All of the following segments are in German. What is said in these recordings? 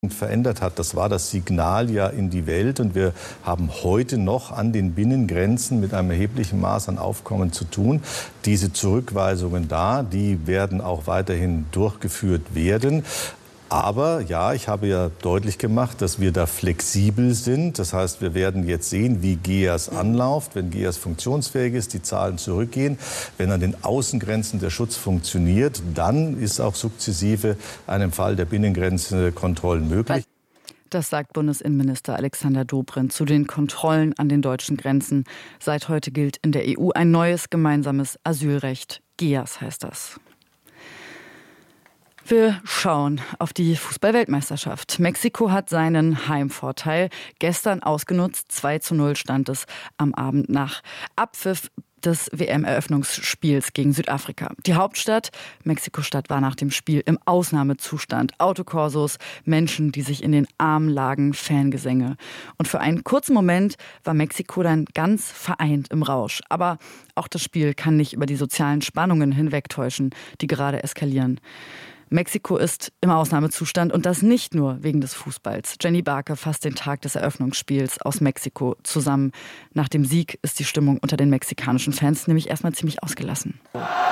verändert hat. Das war das Signal ja in die Welt, und wir haben heute noch an den Binnengrenzen mit einem erheblichen Maß an Aufkommen zu tun. Diese Zurückweisungen die werden auch weiterhin durchgeführt werden. Aber ja, ich habe ja deutlich gemacht, dass wir da flexibel sind. Das heißt, wir werden jetzt sehen, wie GEAS anläuft. Wenn GEAS funktionsfähig ist, die Zahlen zurückgehen. Wenn an den Außengrenzen der Schutz funktioniert, dann ist auch sukzessive einem Fall der Binnengrenzenkontrollen möglich. Das sagt Bundesinnenminister Alexander Dobrindt zu den Kontrollen an den deutschen Grenzen. Seit heute gilt in der EU ein neues gemeinsames Asylrecht. GEAS heißt das. Wir schauen auf die Fußball-Weltmeisterschaft. Mexiko hat seinen Heimvorteil gestern ausgenutzt. 2:0 stand es am Abend nach Abpfiff des WM-Eröffnungsspiels gegen Südafrika. Die Hauptstadt, Mexiko-Stadt, war nach dem Spiel im Ausnahmezustand. Autokorsos, Menschen, die sich in den Armen lagen, Fangesänge. Und für einen kurzen Moment war Mexiko dann ganz vereint im Rausch. Aber auch das Spiel kann nicht über die sozialen Spannungen hinwegtäuschen, die gerade eskalieren. Mexiko ist im Ausnahmezustand, und das nicht nur wegen des Fußballs. Jenny Barke fasst den Tag des Eröffnungsspiels aus Mexiko zusammen. Nach dem Sieg ist die Stimmung unter den mexikanischen Fans nämlich erstmal ziemlich ausgelassen.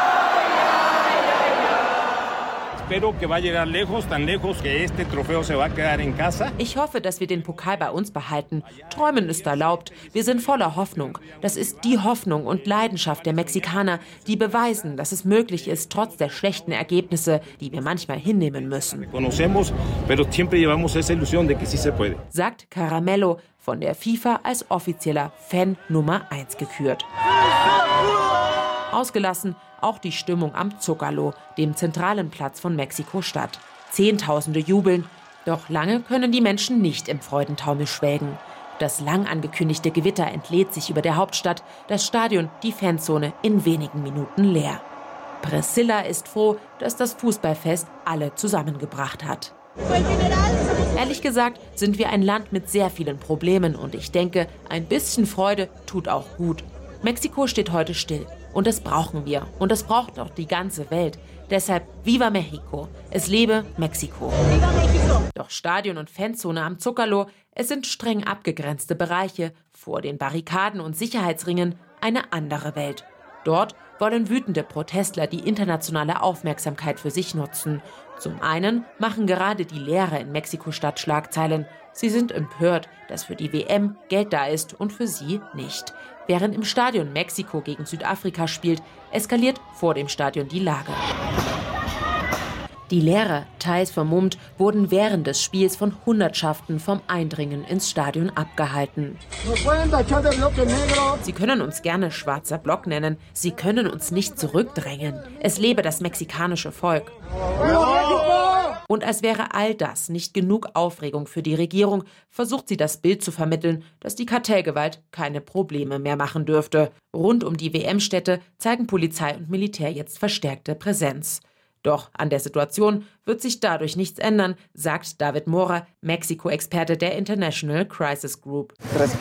Ich hoffe, dass wir den Pokal bei uns behalten. Träumen ist erlaubt. Wir sind voller Hoffnung. Das ist die Hoffnung und Leidenschaft der Mexikaner, die beweisen, dass es möglich ist, trotz der schlechten Ergebnisse, die wir manchmal hinnehmen müssen. Sagt Caramelo, von der FIFA als offizieller Fan Nummer 1 gekürt. Ausgelassen auch die Stimmung am Zócalo, dem zentralen Platz von Mexiko-Stadt. Zehntausende jubeln, doch lange können die Menschen nicht im Freudentaumel schwelgen. Das lang angekündigte Gewitter entlädt sich über der Hauptstadt, das Stadion, die Fanzone in wenigen Minuten leer. Priscilla ist froh, dass das Fußballfest alle zusammengebracht hat. Ehrlich gesagt sind wir ein Land mit sehr vielen Problemen, und ich denke, ein bisschen Freude tut auch gut. Mexiko steht heute still. Und das brauchen wir. Und das braucht auch die ganze Welt. Deshalb Viva México. Es lebe Mexiko. Doch Stadion und Fanzone am Zócalo, es sind streng abgegrenzte Bereiche. Vor den Barrikaden und Sicherheitsringen eine andere Welt. Dort wollen wütende Protestler die internationale Aufmerksamkeit für sich nutzen. Zum einen machen gerade die Lehrer in Mexiko-Stadt Schlagzeilen. Sie sind empört, dass für die WM Geld da ist und für sie nicht. Während im Stadion Mexiko gegen Südafrika spielt, eskaliert vor dem Stadion die Lage. Die Lehrer, teils vermummt, wurden während des Spiels von Hundertschaften vom Eindringen ins Stadion abgehalten. Sie können uns gerne schwarzer Block nennen, sie können uns nicht zurückdrängen. Es lebe das mexikanische Volk. Und als wäre all das nicht genug Aufregung für die Regierung, versucht sie das Bild zu vermitteln, dass die Kartellgewalt keine Probleme mehr machen dürfte. Rund um die WM-Stätte zeigen Polizei und Militär jetzt verstärkte Präsenz. Doch an der Situation wird sich dadurch nichts ändern, sagt David Mora, Mexiko-Experte der International Crisis Group.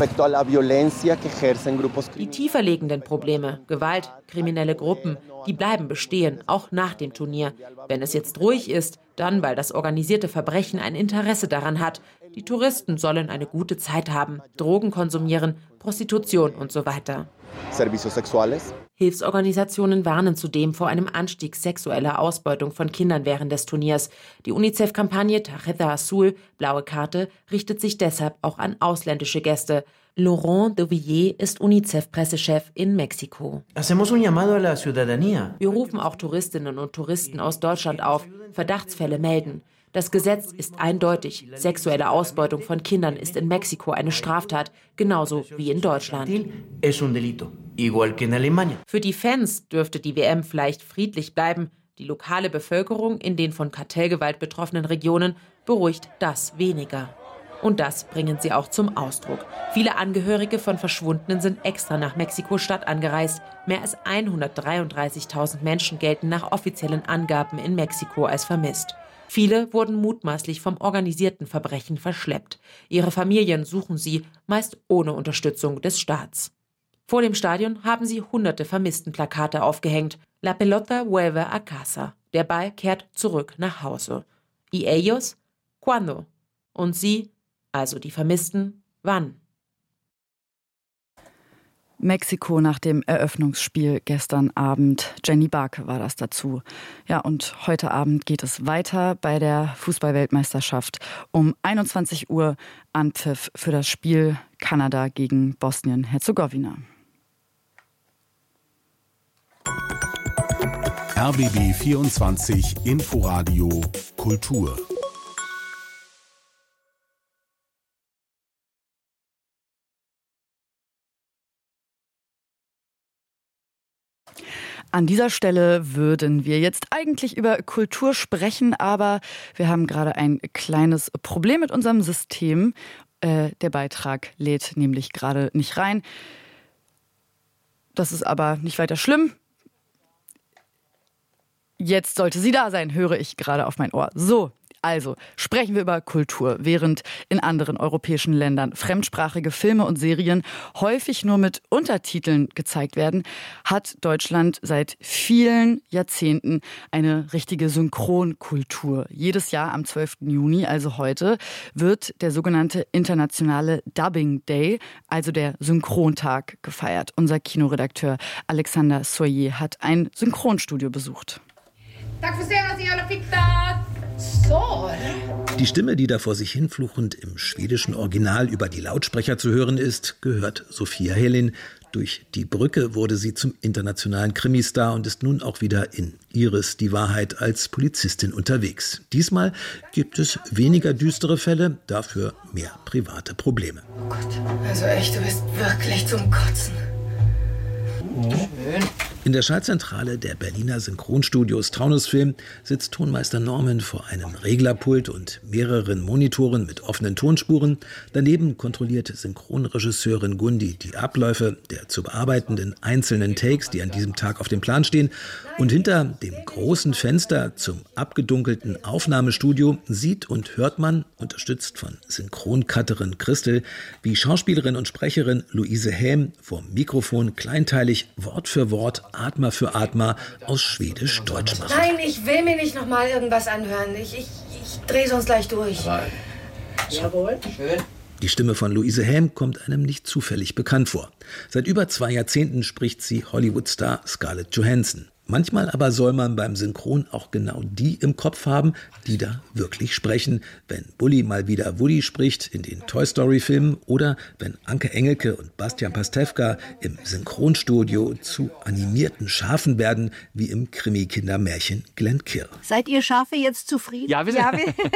Die tiefer liegenden Probleme, Gewalt, kriminelle Gruppen, die bleiben bestehen, auch nach dem Turnier. Wenn es jetzt ruhig ist, dann weil das organisierte Verbrechen ein Interesse daran hat. Die Touristen sollen eine gute Zeit haben, Drogen konsumieren, Prostitution und so weiter. Hilfsorganisationen warnen zudem vor einem Anstieg sexueller Ausbeutung von Kindern während des Turniers. Die UNICEF-Kampagne Tarjeta Azul, blaue Karte, richtet sich deshalb auch an ausländische Gäste. Laurent de Villiers ist UNICEF-Pressechef in Mexiko. Wir rufen auch Touristinnen und Touristen aus Deutschland auf, Verdachtsfälle melden. Das Gesetz ist eindeutig. Sexuelle Ausbeutung von Kindern ist in Mexiko eine Straftat, genauso wie in Deutschland. Für die Fans dürfte die WM vielleicht friedlich bleiben. Die lokale Bevölkerung in den von Kartellgewalt betroffenen Regionen beruhigt das weniger. Und das bringen sie auch zum Ausdruck. Viele Angehörige von Verschwundenen sind extra nach Mexiko-Stadt angereist. Mehr als 133.000 Menschen gelten nach offiziellen Angaben in Mexiko als vermisst. Viele wurden mutmaßlich vom organisierten Verbrechen verschleppt. Ihre Familien suchen sie, meist ohne Unterstützung des Staats. Vor dem Stadion haben sie hunderte Vermisstenplakate aufgehängt. La pelota vuelve a casa. Der Ball kehrt zurück nach Hause. ¿Y ellos? ¿Cuándo? Und sie, also die Vermissten, wann? Mexiko nach dem Eröffnungsspiel gestern Abend. Jenny Barke war das dazu. Ja, und heute Abend geht es weiter bei der Fußball-Weltmeisterschaft. Um 21 Uhr Anpfiff für das Spiel Kanada gegen Bosnien-Herzegowina. RBB 24 Inforadio Kultur. An dieser Stelle würden wir jetzt eigentlich über Kultur sprechen, aber wir haben gerade ein kleines Problem mit unserem System. Der Beitrag lädt nämlich gerade nicht rein. Das ist aber nicht weiter schlimm. Jetzt sollte sie da sein, höre ich gerade auf mein Ohr. So. Also, sprechen wir über Kultur. Während in anderen europäischen Ländern fremdsprachige Filme und Serien häufig nur mit Untertiteln gezeigt werden, hat Deutschland seit vielen Jahrzehnten eine richtige Synchronkultur. Jedes Jahr am 12. Juni, also heute, wird der sogenannte internationale Dubbing Day, also der Synchrontag, gefeiert. Unser Kinoredakteur Alexander Soyer hat ein Synchronstudio besucht. Die Stimme, die da vor sich hinfluchend im schwedischen Original über die Lautsprecher zu hören ist, gehört Sofia Helin. Durch Die Brücke wurde sie zum internationalen Krimistar und ist nun auch wieder in Iris die Wahrheit als Polizistin unterwegs. Diesmal gibt es weniger düstere Fälle, dafür mehr private Probleme. Oh Gott, also echt, du bist wirklich zum Kotzen. Schön. In der Schaltzentrale der Berliner Synchronstudios Taunusfilm sitzt Tonmeister Norman vor einem Reglerpult und mehreren Monitoren mit offenen Tonspuren. Daneben kontrolliert Synchronregisseurin Gundi die Abläufe der zu bearbeitenden einzelnen Takes, die an diesem Tag auf dem Plan stehen. Und hinter dem großen Fenster zum abgedunkelten Aufnahmestudio sieht und hört man, unterstützt von Synchroncutterin Christel, wie Schauspielerin und Sprecherin Luise Häm vorm Mikrofon kleinteilig Wort für Wort, Atma für Atma aus Schwedisch Deutsch machen. Nein, ich will mir nicht noch mal irgendwas anhören. Ich drehe sonst gleich durch. Jawohl. Schön. Die Stimme von Luise Häm kommt einem nicht zufällig bekannt vor. Seit über 2 Jahrzehnten spricht sie Hollywood-Star Scarlett Johansson. Manchmal aber soll man beim Synchron auch genau die im Kopf haben, die da wirklich sprechen. Wenn Bully mal wieder Woody spricht in den Toy-Story-Filmen oder wenn Anke Engelke und Bastian Pastewka im Synchronstudio zu animierten Schafen werden, wie im Krimi-Kindermärchen Glenn Kill. Seid ihr Schafe jetzt zufrieden? Ja, wir sind.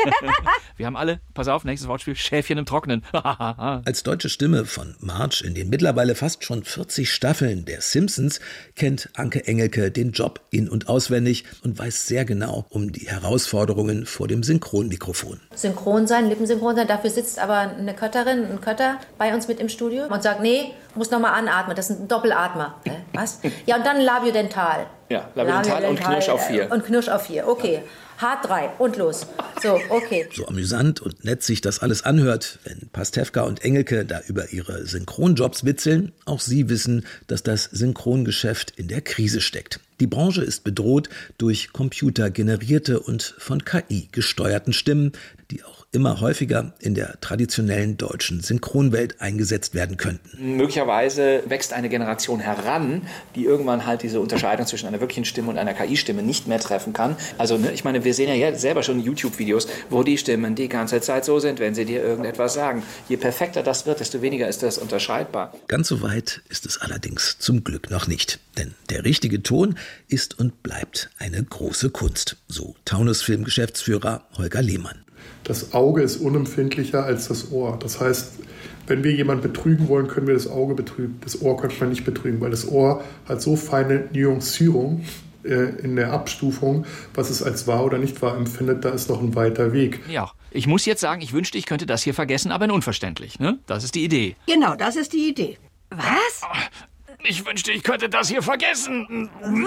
Wir haben alle, pass auf, nächstes Wortspiel, Schäfchen im Trockenen. Als deutsche Stimme von Marge in den mittlerweile fast schon 40 Staffeln der Simpsons kennt Anke Engelke den Job in- und auswendig und weiß sehr genau um die Herausforderungen vor dem Synchronmikrofon. Synchron sein, lippensynchron sein, dafür sitzt aber eine Kötterin, ein Kötter bei uns mit im Studio und sagt, nee, muss nochmal anatmen, das ist ein Doppelatmer. Was? Ja, und dann Labiodental. Ja, Labiodental und Knirsch auf 4. Und Knirsch auf 4, okay. H3 und los. So, okay. So amüsant und nett sich das alles anhört, wenn Pastewka und Engelke da über ihre Synchronjobs witzeln, auch sie wissen, dass das Synchrongeschäft in der Krise steckt. Die Branche ist bedroht durch computergenerierte und von KI gesteuerten Stimmen, die auch immer häufiger in der traditionellen deutschen Synchronwelt eingesetzt werden könnten. Möglicherweise wächst eine Generation heran, die irgendwann halt diese Unterscheidung zwischen einer wirklichen Stimme und einer KI-Stimme nicht mehr treffen kann. Also ich meine, wir sehen ja selber schon YouTube-Videos, wo die Stimmen die ganze Zeit so sind, wenn sie dir irgendetwas sagen. Je perfekter das wird, desto weniger ist das unterscheidbar. Ganz so weit ist es allerdings zum Glück noch nicht. Denn der richtige Ton ist und bleibt eine große Kunst, so Taunus-Film-Geschäftsführer Holger Lehmann. Das Auge ist unempfindlicher als das Ohr. Das heißt, wenn wir jemanden betrügen wollen, können wir das Auge betrügen. Das Ohr könnte man nicht betrügen, weil das Ohr hat so feine Nuancierung in der Abstufung, was es als wahr oder nicht wahr empfindet, da ist noch ein weiter Weg. Ja, ich muss jetzt sagen, ich wünschte, ich könnte das hier vergessen, aber in unverständlich. Ne? Das ist die Idee. Genau, das ist die Idee. Was? Ich wünschte, ich könnte das hier vergessen.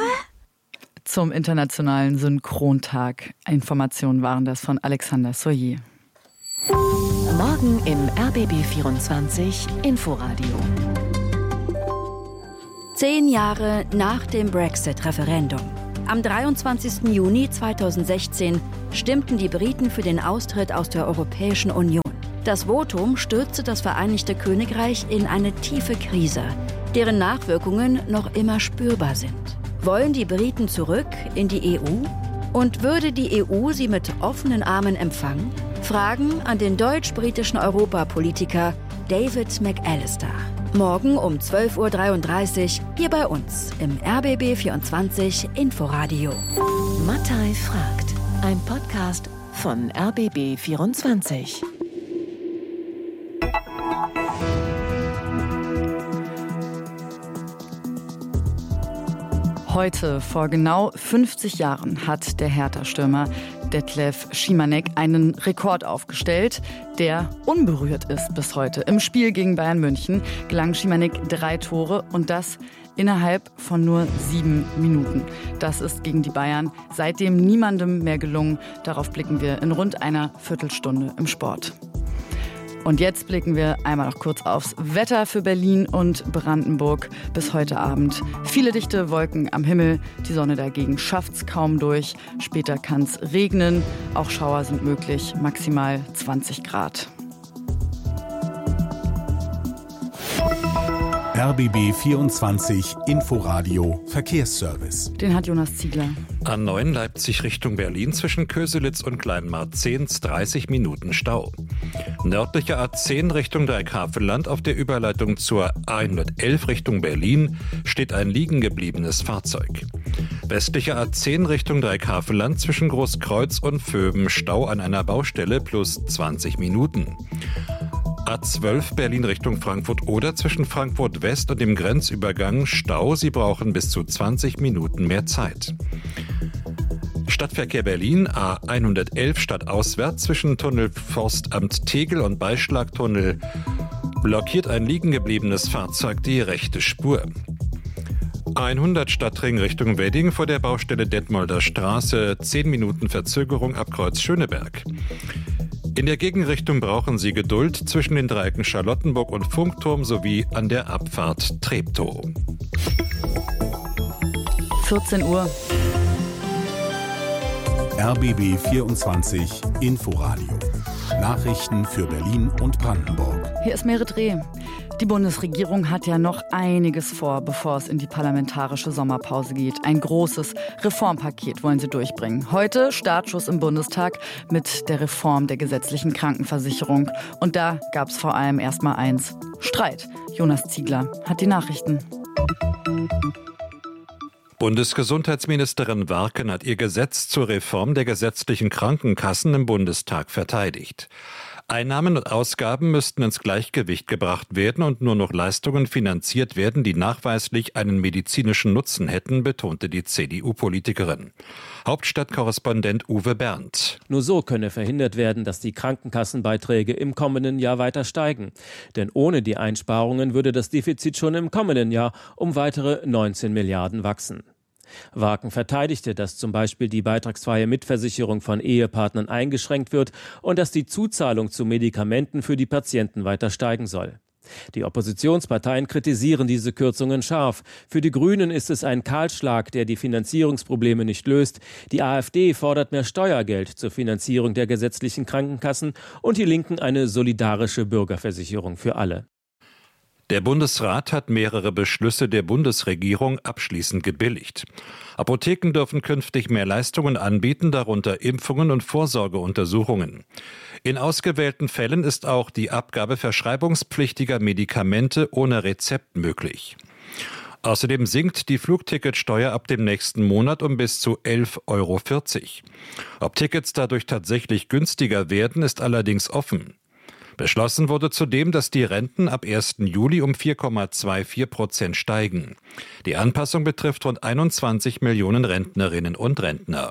Zum Internationalen Synchrontag. Informationen waren das von Alexander Soyer. Morgen im RBB 24 Inforadio. 10 Jahre nach dem Brexit-Referendum. Am 23. Juni 2016 stimmten die Briten für den Austritt aus der Europäischen Union. Das Votum stürzte das Vereinigte Königreich in eine tiefe Krise, deren Nachwirkungen noch immer spürbar sind. Wollen die Briten zurück in die EU? Und würde die EU sie mit offenen Armen empfangen? Fragen an den deutsch-britischen Europapolitiker David McAllister. Morgen um 12.33 Uhr hier bei uns im RBB 24 Inforadio. Mattei fragt. Ein Podcast von RBB 24. Heute, vor genau 50 Jahren, hat der Hertha-Stürmer Detlef Schimanek einen Rekord aufgestellt, der unberührt ist bis heute. Im Spiel gegen Bayern München gelang Schimanek 3 Tore und das innerhalb von nur 7 Minuten. Das ist gegen die Bayern seitdem niemandem mehr gelungen. Darauf blicken wir in rund einer Viertelstunde im Sport. Und jetzt blicken wir einmal noch kurz aufs Wetter für Berlin und Brandenburg bis heute Abend. Viele dichte Wolken am Himmel, die Sonne dagegen schafft's kaum durch. Später kann's regnen, auch Schauer sind möglich, maximal 20 Grad. RBB 24 Inforadio Verkehrsservice. Den hat Jonas Ziegler. A9 Leipzig Richtung Berlin zwischen Köselitz und Kleinmarzehns 30 Minuten Stau. Nördliche A10 Richtung Dreieckhavelland auf der Überleitung zur A111 Richtung Berlin steht ein liegen gebliebenes Fahrzeug. Westliche A10 Richtung Dreieckhavelland zwischen Großkreuz und Vöben Stau an einer Baustelle plus 20 Minuten. A12 Berlin Richtung Frankfurt oder zwischen Frankfurt West und dem Grenzübergang Stau. Sie brauchen bis zu 20 Minuten mehr Zeit. Stadtverkehr Berlin A111 stadtauswärts zwischen Tunnel Forstamt Tegel und Beischlagtunnel blockiert ein liegen gebliebenes Fahrzeug die rechte Spur. 100 Stadtring Richtung Wedding vor der Baustelle Detmolder Straße 10 Minuten Verzögerung ab Kreuz Schöneberg. In der Gegenrichtung brauchen Sie Geduld zwischen den Dreiecken Charlottenburg und Funkturm sowie an der Abfahrt Treptow. 14 Uhr. RBB 24 Inforadio. Nachrichten für Berlin und Brandenburg. Hier ist Merit Reh. Die Bundesregierung hat ja noch einiges vor, bevor es in die parlamentarische Sommerpause geht. Ein großes Reformpaket wollen sie durchbringen. Heute Startschuss im Bundestag mit der Reform der gesetzlichen Krankenversicherung. Und da gab es vor allem erstmal eins: Streit. Jonas Ziegler hat die Nachrichten. Bundesgesundheitsministerin Warken hat ihr Gesetz zur Reform der gesetzlichen Krankenkassen im Bundestag verteidigt. Einnahmen und Ausgaben müssten ins Gleichgewicht gebracht werden und nur noch Leistungen finanziert werden, die nachweislich einen medizinischen Nutzen hätten, betonte die CDU-Politikerin. Hauptstadtkorrespondent Uwe Berndt. Nur so könne verhindert werden, dass die Krankenkassenbeiträge im kommenden Jahr weiter steigen. Denn ohne die Einsparungen würde das Defizit schon im kommenden Jahr um weitere 19 Milliarden wachsen. Warken verteidigte, dass zum Beispiel die beitragsfreie Mitversicherung von Ehepartnern eingeschränkt wird und dass die Zuzahlung zu Medikamenten für die Patienten weiter steigen soll. Die Oppositionsparteien kritisieren diese Kürzungen scharf. Für die Grünen ist es ein Kahlschlag, der die Finanzierungsprobleme nicht löst. Die AfD fordert mehr Steuergeld zur Finanzierung der gesetzlichen Krankenkassen und die Linken eine solidarische Bürgerversicherung für alle. Der Bundesrat hat mehrere Beschlüsse der Bundesregierung abschließend gebilligt. Apotheken dürfen künftig mehr Leistungen anbieten, darunter Impfungen und Vorsorgeuntersuchungen. In ausgewählten Fällen ist auch die Abgabe verschreibungspflichtiger Medikamente ohne Rezept möglich. Außerdem sinkt die Flugticketsteuer ab dem nächsten Monat um bis zu 11,40 Euro. Ob Tickets dadurch tatsächlich günstiger werden, ist allerdings offen. Beschlossen wurde zudem, dass die Renten ab 1. Juli um 4,24% steigen. Die Anpassung betrifft rund 21 Millionen Rentnerinnen und Rentner.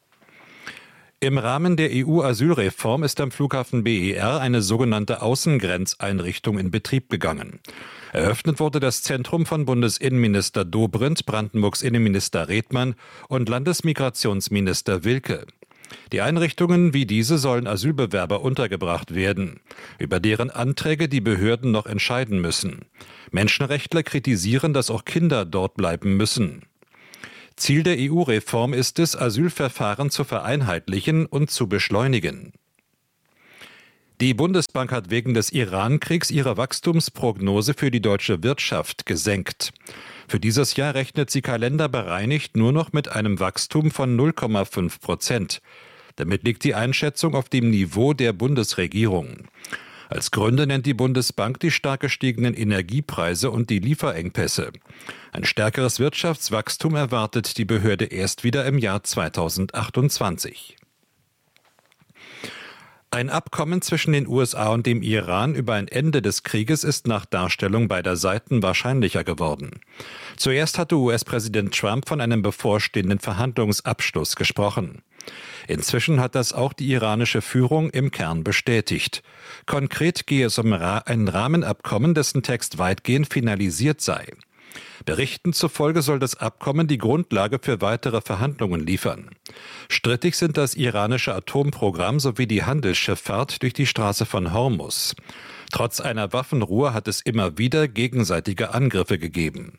Im Rahmen der EU-Asylreform ist am Flughafen BER eine sogenannte Außengrenzeinrichtung in Betrieb gegangen. Eröffnet wurde das Zentrum von Bundesinnenminister Dobrindt, Brandenburgs Innenminister Redmann und Landesmigrationsminister Wilke. Die Einrichtungen wie diese sollen Asylbewerber untergebracht werden, über deren Anträge die Behörden noch entscheiden müssen. Menschenrechtler kritisieren, dass auch Kinder dort bleiben müssen. Ziel der EU-Reform ist es, Asylverfahren zu vereinheitlichen und zu beschleunigen. Die Bundesbank hat wegen des Iran-Kriegs ihre Wachstumsprognose für die deutsche Wirtschaft gesenkt. Für dieses Jahr rechnet sie kalenderbereinigt nur noch mit einem Wachstum von 0,5%. Damit liegt die Einschätzung auf dem Niveau der Bundesregierung. Als Gründe nennt die Bundesbank die stark gestiegenen Energiepreise und die Lieferengpässe. Ein stärkeres Wirtschaftswachstum erwartet die Behörde erst wieder im Jahr 2028. Ein Abkommen zwischen den USA und dem Iran über ein Ende des Krieges ist nach Darstellung beider Seiten wahrscheinlicher geworden. Zuerst hatte US-Präsident Trump von einem bevorstehenden Verhandlungsabschluss gesprochen. Inzwischen hat das auch die iranische Führung im Kern bestätigt. Konkret gehe es um ein Rahmenabkommen, dessen Text weitgehend finalisiert sei. Berichten zufolge soll das Abkommen die Grundlage für weitere Verhandlungen liefern. Strittig sind das iranische Atomprogramm sowie die Handelsschifffahrt durch die Straße von Hormuz. Trotz einer Waffenruhe hat es immer wieder gegenseitige Angriffe gegeben.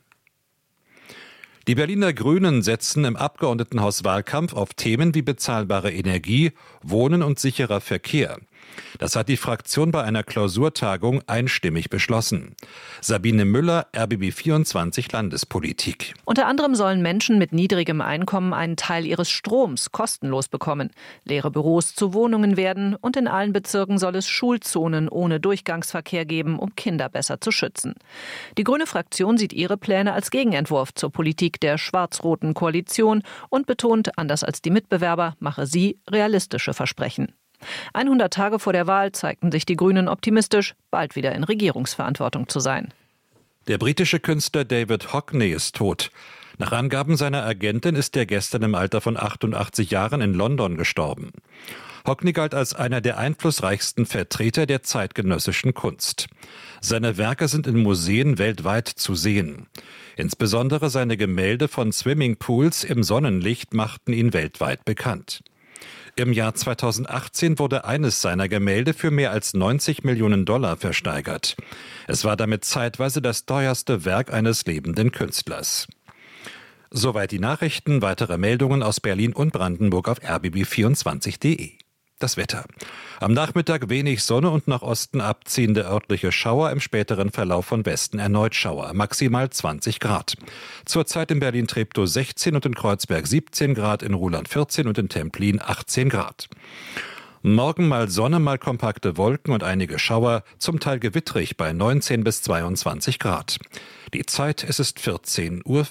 Die Berliner Grünen setzen im Abgeordnetenhauswahlkampf auf Themen wie bezahlbare Energie, Wohnen und sicherer Verkehr. Das hat die Fraktion bei einer Klausurtagung einstimmig beschlossen. Sabine Müller, RBB 24 Landespolitik. Unter anderem sollen Menschen mit niedrigem Einkommen einen Teil ihres Stroms kostenlos bekommen. Leere Büros zu Wohnungen werden und in allen Bezirken soll es Schulzonen ohne Durchgangsverkehr geben, um Kinder besser zu schützen. Die grüne Fraktion sieht ihre Pläne als Gegenentwurf zur Politik der schwarz-roten Koalition und betont, anders als die Mitbewerber, mache sie realistische Versprechen. 100 Tage vor der Wahl zeigten sich die Grünen optimistisch, bald wieder in Regierungsverantwortung zu sein. Der britische Künstler David Hockney ist tot. Nach Angaben seiner Agentin ist er gestern im Alter von 88 Jahren in London gestorben. Hockney galt als einer der einflussreichsten Vertreter der zeitgenössischen Kunst. Seine Werke sind in Museen weltweit zu sehen. Insbesondere seine Gemälde von Swimmingpools im Sonnenlicht machten ihn weltweit bekannt. Im Jahr 2018 wurde eines seiner Gemälde für mehr als $90 Millionen versteigert. Es war damit zeitweise das teuerste Werk eines lebenden Künstlers. Soweit die Nachrichten. Weitere Meldungen aus Berlin und Brandenburg auf rbb24.de. Das Wetter. Am Nachmittag wenig Sonne und nach Osten abziehende örtliche Schauer, im späteren Verlauf von Westen erneut Schauer, maximal 20 Grad. Zurzeit in Berlin-Treptow 16 und in Kreuzberg 17 Grad, in Ruhland 14 und in Templin 18 Grad. Morgen mal Sonne, mal kompakte Wolken und einige Schauer, zum Teil gewittrig bei 19 bis 22 Grad. Die Zeit, es ist 14:05 Uhr.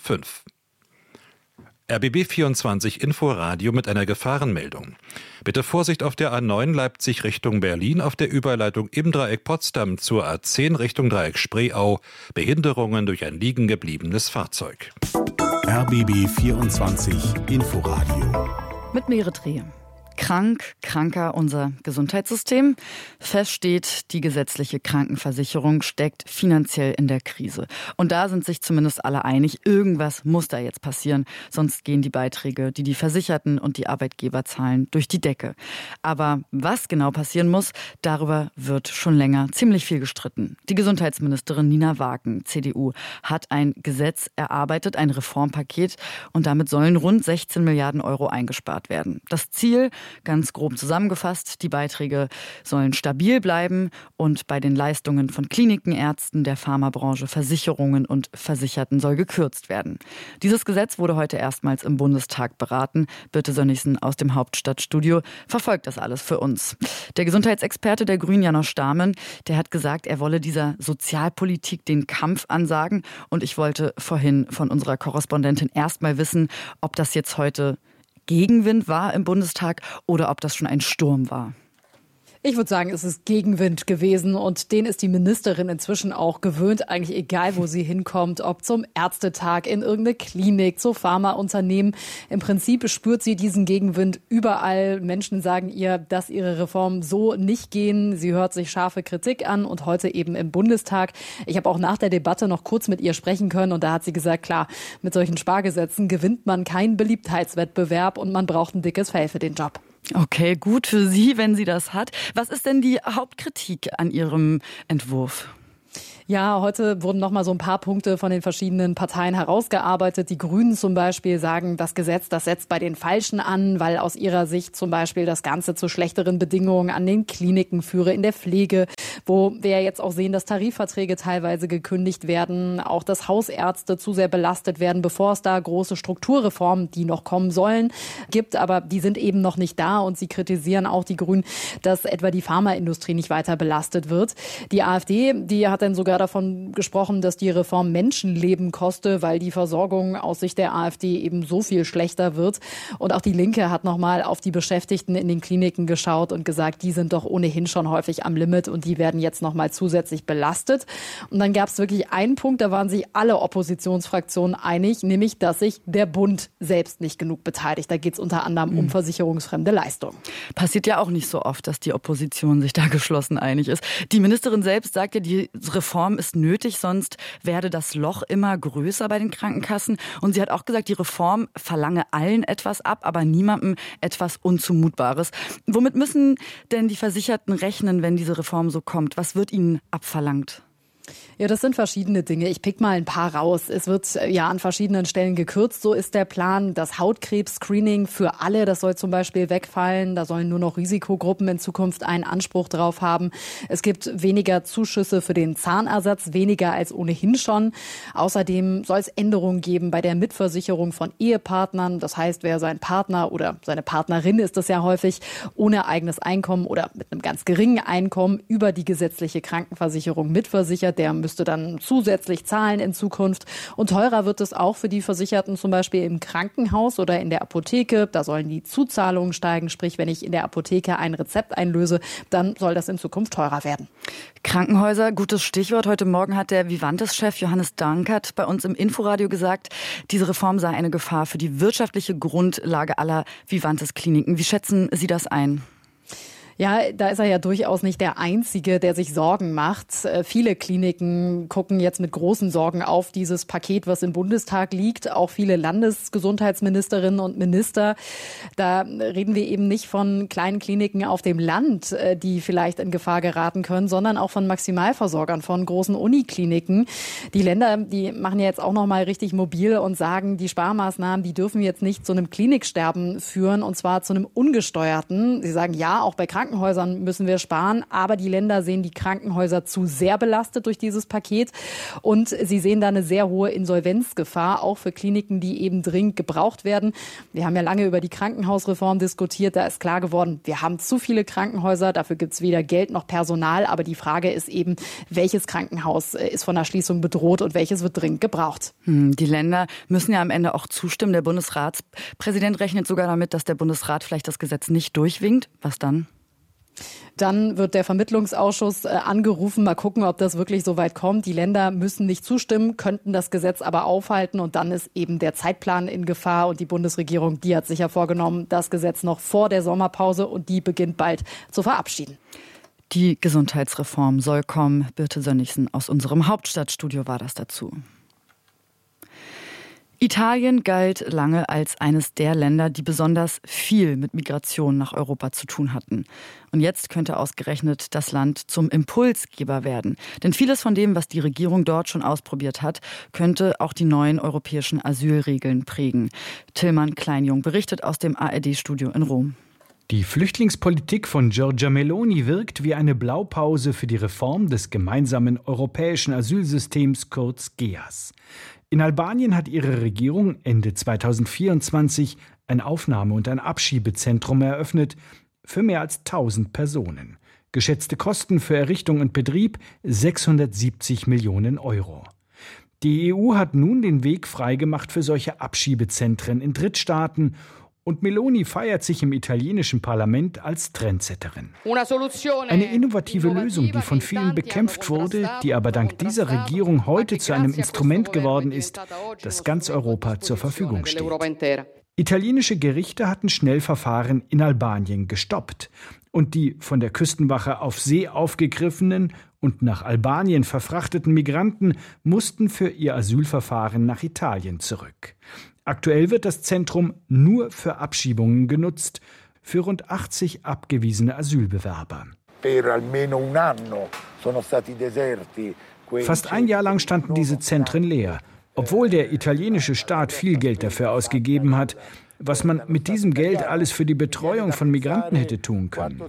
RBB 24 Inforadio mit einer Gefahrenmeldung. Bitte Vorsicht auf der A9 Leipzig Richtung Berlin, auf der Überleitung im Dreieck Potsdam zur A10 Richtung Dreieck Spreeau. Behinderungen durch ein liegen gebliebenes Fahrzeug. RBB 24 Inforadio. Mit Mere Dreh. Kranker unser Gesundheitssystem. Fest steht, die gesetzliche Krankenversicherung steckt finanziell in der Krise. Und da sind sich zumindest alle einig, irgendwas muss da jetzt passieren. Sonst gehen die Beiträge, die die Versicherten und die Arbeitgeber zahlen, durch die Decke. Aber was genau passieren muss, darüber wird schon länger ziemlich viel gestritten. Die Gesundheitsministerin Nina Wagen, CDU, hat ein Gesetz erarbeitet, ein Reformpaket. Und damit sollen rund 16 Milliarden Euro eingespart werden. Das Ziel, ganz grob zusammengefasst, die Beiträge sollen stabil bleiben und bei den Leistungen von Kliniken, Ärzten, der Pharmabranche, Versicherungen und Versicherten soll gekürzt werden. Dieses Gesetz wurde heute erstmals im Bundestag beraten. Birte Sönnigsen aus dem Hauptstadtstudio verfolgt das alles für uns. Der Gesundheitsexperte der Grünen, Janosch Stamen, der hat gesagt, er wolle dieser Sozialpolitik den Kampf ansagen. Und ich wollte vorhin von unserer Korrespondentin erstmal wissen, ob das jetzt heute Gegenwind war im Bundestag oder ob das schon ein Sturm war. Ich würde sagen, es ist Gegenwind gewesen und den ist die Ministerin inzwischen auch gewöhnt, eigentlich egal, wo sie hinkommt, ob zum Ärztetag, in irgendeine Klinik, zu Pharmaunternehmen. Im Prinzip spürt sie diesen Gegenwind überall. Menschen sagen ihr, dass ihre Reformen so nicht gehen. Sie hört sich scharfe Kritik an und heute eben im Bundestag. Ich habe auch nach der Debatte noch kurz mit ihr sprechen können und da hat sie gesagt, klar, mit solchen Spargesetzen gewinnt man keinen Beliebtheitswettbewerb und man braucht ein dickes Fell für den Job. Okay, gut für sie, wenn sie das hat. Was ist denn die Hauptkritik an Ihrem Entwurf? Ja, heute wurden noch mal so ein paar Punkte von den verschiedenen Parteien herausgearbeitet. Die Grünen zum Beispiel sagen, das Gesetz, das setzt bei den Falschen an, weil aus ihrer Sicht zum Beispiel das Ganze zu schlechteren Bedingungen an den Kliniken führe, in der Pflege, wo wir jetzt auch sehen, dass Tarifverträge teilweise gekündigt werden, auch dass Hausärzte zu sehr belastet werden, bevor es da große Strukturreformen, die noch kommen sollen, gibt. Aber die sind eben noch nicht da und sie kritisieren auch die Grünen, dass etwa die Pharmaindustrie nicht weiter belastet wird. Die AfD, die hat dann sogar davon gesprochen, dass die Reform Menschenleben koste, weil die Versorgung aus Sicht der AfD eben so viel schlechter wird. Und auch die Linke hat nochmal auf die Beschäftigten in den Kliniken geschaut und gesagt, die sind doch ohnehin schon häufig am Limit und die werden jetzt nochmal zusätzlich belastet. Und dann gab es wirklich einen Punkt, da waren sich alle Oppositionsfraktionen einig, nämlich, dass sich der Bund selbst nicht genug beteiligt. Da geht es unter anderem um versicherungsfremde Leistungen. Passiert ja auch nicht so oft, dass die Opposition sich da geschlossen einig ist. Die Ministerin selbst sagt ja, die Reform ist nötig, sonst werde das Loch immer größer bei den Krankenkassen. Und sie hat auch gesagt, die Reform verlange allen etwas ab, aber niemandem etwas Unzumutbares. Womit müssen denn die Versicherten rechnen, wenn diese Reform so kommt? Was wird ihnen abverlangt? Ja, das sind verschiedene Dinge. Ich pick mal ein paar raus. Es wird ja an verschiedenen Stellen gekürzt. So ist der Plan. Das Hautkrebs-Screening für alle, das soll zum Beispiel wegfallen. Da sollen nur noch Risikogruppen in Zukunft einen Anspruch drauf haben. Es gibt weniger Zuschüsse für den Zahnersatz, weniger als ohnehin schon. Außerdem soll es Änderungen geben bei der Mitversicherung von Ehepartnern. Das heißt, wer sein Partner oder seine Partnerin ist das ja häufig, ohne eigenes Einkommen oder mit einem ganz geringen Einkommen über die gesetzliche Krankenversicherung mitversichert, der müsste dann zusätzlich zahlen in Zukunft. Und teurer wird es auch für die Versicherten, zum Beispiel im Krankenhaus oder in der Apotheke. Da sollen die Zuzahlungen steigen. Sprich, wenn ich in der Apotheke ein Rezept einlöse, dann soll das in Zukunft teurer werden. Krankenhäuser, gutes Stichwort. Heute Morgen hat der Vivantes-Chef Johannes Dankert bei uns im Inforadio gesagt, diese Reform sei eine Gefahr für die wirtschaftliche Grundlage aller Vivantes-Kliniken. Wie schätzen Sie das ein? Ja, da ist er ja durchaus nicht der Einzige, der sich Sorgen macht. Viele Kliniken gucken jetzt mit großen Sorgen auf dieses Paket, was im Bundestag liegt. Auch viele Landesgesundheitsministerinnen und Minister. Da reden wir eben nicht von kleinen Kliniken auf dem Land, die vielleicht in Gefahr geraten können, sondern auch von Maximalversorgern, von großen Unikliniken. Die Länder, die machen ja jetzt auch noch mal richtig mobil und sagen, die Sparmaßnahmen, die dürfen jetzt nicht zu einem Kliniksterben führen, und zwar zu einem ungesteuerten. Sie sagen, ja, auch bei Krankenhäusern müssen wir sparen, aber die Länder sehen die Krankenhäuser zu sehr belastet durch dieses Paket und sie sehen da eine sehr hohe Insolvenzgefahr, auch für Kliniken, die eben dringend gebraucht werden. Wir haben ja lange über die Krankenhausreform diskutiert, da ist klar geworden, wir haben zu viele Krankenhäuser, dafür gibt es weder Geld noch Personal, aber die Frage ist eben, welches Krankenhaus ist von der Schließung bedroht und welches wird dringend gebraucht. Die Länder müssen ja am Ende auch zustimmen. Der Bundesratspräsident rechnet sogar damit, dass der Bundesrat vielleicht das Gesetz nicht durchwinkt. Was dann? Dann wird der Vermittlungsausschuss angerufen. Mal gucken, ob das wirklich so weit kommt. Die Länder müssen nicht zustimmen, könnten das Gesetz aber aufhalten. Und dann ist eben der Zeitplan in Gefahr. Und die Bundesregierung, die hat sich ja vorgenommen, das Gesetz noch vor der Sommerpause, und die beginnt bald, zu verabschieden. Die Gesundheitsreform soll kommen. Birte Sönnigsen aus unserem Hauptstadtstudio war das dazu. Italien galt lange als eines der Länder, die besonders viel mit Migration nach Europa zu tun hatten. Und jetzt könnte ausgerechnet das Land zum Impulsgeber werden. Denn vieles von dem, was die Regierung dort schon ausprobiert hat, könnte auch die neuen europäischen Asylregeln prägen. Tillmann Kleinjung berichtet aus dem ARD-Studio in Rom. Die Flüchtlingspolitik von Giorgia Meloni wirkt wie eine Blaupause für die Reform des gemeinsamen europäischen Asylsystems, kurz GEAS. In Albanien hat ihre Regierung Ende 2024 ein Aufnahme- und ein Abschiebezentrum eröffnet für mehr als 1000 Personen. Geschätzte Kosten für Errichtung und Betrieb 670 Millionen Euro. Die EU hat nun den Weg freigemacht für solche Abschiebezentren in Drittstaaten. Und Meloni feiert sich im italienischen Parlament als Trendsetterin. Eine innovative Lösung, die von vielen bekämpft wurde, die aber dank dieser Regierung heute zu einem Instrument geworden ist, das ganz Europa zur Verfügung steht. Italienische Gerichte hatten Schnellverfahren in Albanien gestoppt. Und die von der Küstenwache auf See aufgegriffenen und nach Albanien verfrachteten Migranten mussten für ihr Asylverfahren nach Italien zurück. Aktuell wird das Zentrum nur für Abschiebungen genutzt, für rund 80 abgewiesene Asylbewerber. Fast ein Jahr lang standen diese Zentren leer, obwohl der italienische Staat viel Geld dafür ausgegeben hat, was man mit diesem Geld alles für die Betreuung von Migranten hätte tun können.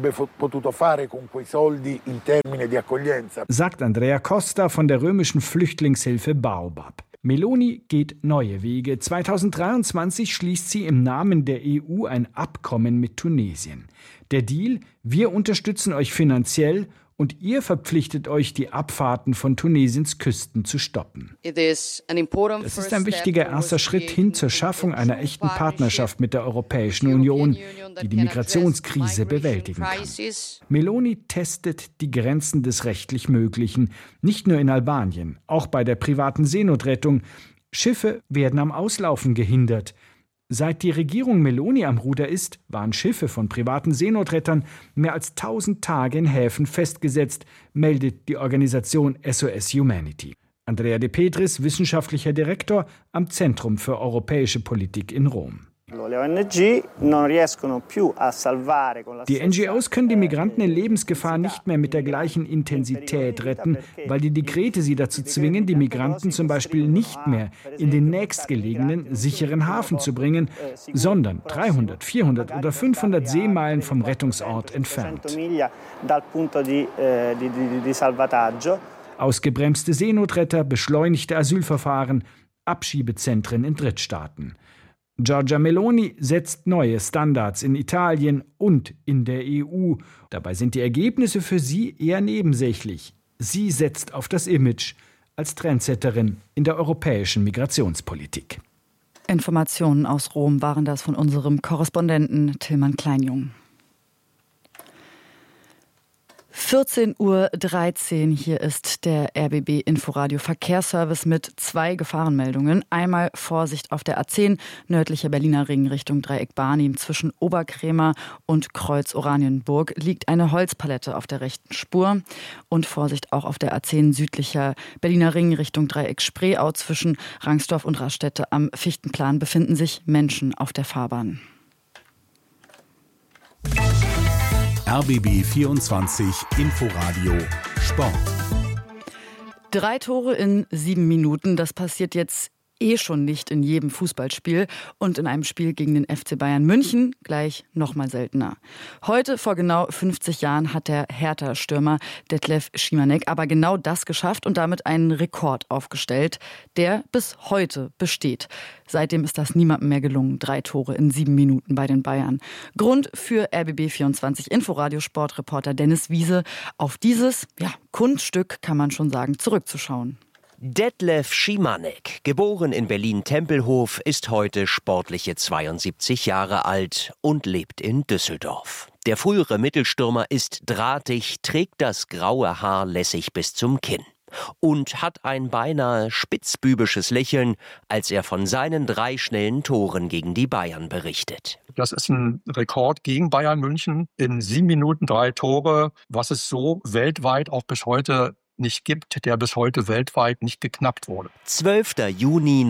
Sagt Andrea Costa von der römischen Flüchtlingshilfe Baobab. Meloni geht neue Wege. 2023 schließt sie im Namen der EU ein Abkommen mit Tunesien. Der Deal: wir unterstützen euch finanziell und ihr verpflichtet euch, die Abfahrten von Tunesiens Küsten zu stoppen. Das ist ein wichtiger erster Schritt hin zur Schaffung einer echten Partnerschaft mit der Europäischen Union, die die Migrationskrise bewältigen kann. Meloni testet die Grenzen des rechtlich Möglichen, nicht nur in Albanien, auch bei der privaten Seenotrettung. Schiffe werden am Auslaufen gehindert. Seit die Regierung Meloni am Ruder ist, waren Schiffe von privaten Seenotrettern mehr als 1000 Tage in Häfen festgesetzt, meldet die Organisation SOS Humanity. Andrea De Petris, wissenschaftlicher Direktor am Zentrum für europäische Politik in Rom. Die NGOs können die Migranten in Lebensgefahr nicht mehr mit der gleichen Intensität retten, weil die Dekrete sie dazu zwingen, die Migranten zum Beispiel nicht mehr in den nächstgelegenen, sicheren Hafen zu bringen, sondern 300, 400 oder 500 Seemeilen vom Rettungsort entfernt. Ausgebremste Seenotretter, beschleunigte Asylverfahren, Abschiebezentren in Drittstaaten. Giorgia Meloni setzt neue Standards in Italien und in der EU. Dabei sind die Ergebnisse für sie eher nebensächlich. Sie setzt auf das Image als Trendsetterin in der europäischen Migrationspolitik. Informationen aus Rom waren das von unserem Korrespondenten Tillmann Kleinjung. 14:13 Uhr, hier ist der RBB Inforadio Verkehrsservice mit 2 Gefahrenmeldungen. Einmal Vorsicht auf der A10, nördlicher Berliner Ring Richtung Dreieck Barnim. Zwischen Oberkrämer und Kreuz Oranienburg liegt eine Holzpalette auf der rechten Spur. Und Vorsicht auch auf der A10, südlicher Berliner Ring Richtung Dreieck Spreeau. Zwischen Rangsdorf und Raststätte am Fichtenplan befinden sich Menschen auf der Fahrbahn. RBB 24 Inforadio Sport. 3 Tore in 7 Minuten, das passiert jetzt schon nicht in jedem Fußballspiel und in einem Spiel gegen den FC Bayern München gleich noch mal seltener. Heute vor genau 50 Jahren hat der Hertha-Stürmer Detlef Schimanek aber genau das geschafft und damit einen Rekord aufgestellt, der bis heute besteht. Seitdem ist das niemandem mehr gelungen, 3 Tore in 7 Minuten bei den Bayern. Grund für RBB 24 Inforadio Sportreporter Dennis Wiese, auf dieses Kunststück, kann man schon sagen, zurückzuschauen. Detlef Schimanek, geboren in Berlin-Tempelhof, ist heute sportliche 72 Jahre alt und lebt in Düsseldorf. Der frühere Mittelstürmer ist drahtig, trägt das graue Haar lässig bis zum Kinn und hat ein beinahe spitzbübisches Lächeln, als er von seinen 3 schnellen Toren gegen die Bayern berichtet. Das ist ein Rekord gegen Bayern München. In 7 Minuten 3 Tore, was es so weltweit auch bis heute nicht gibt, der bis heute weltweit nicht geknackt wurde. 12. Juni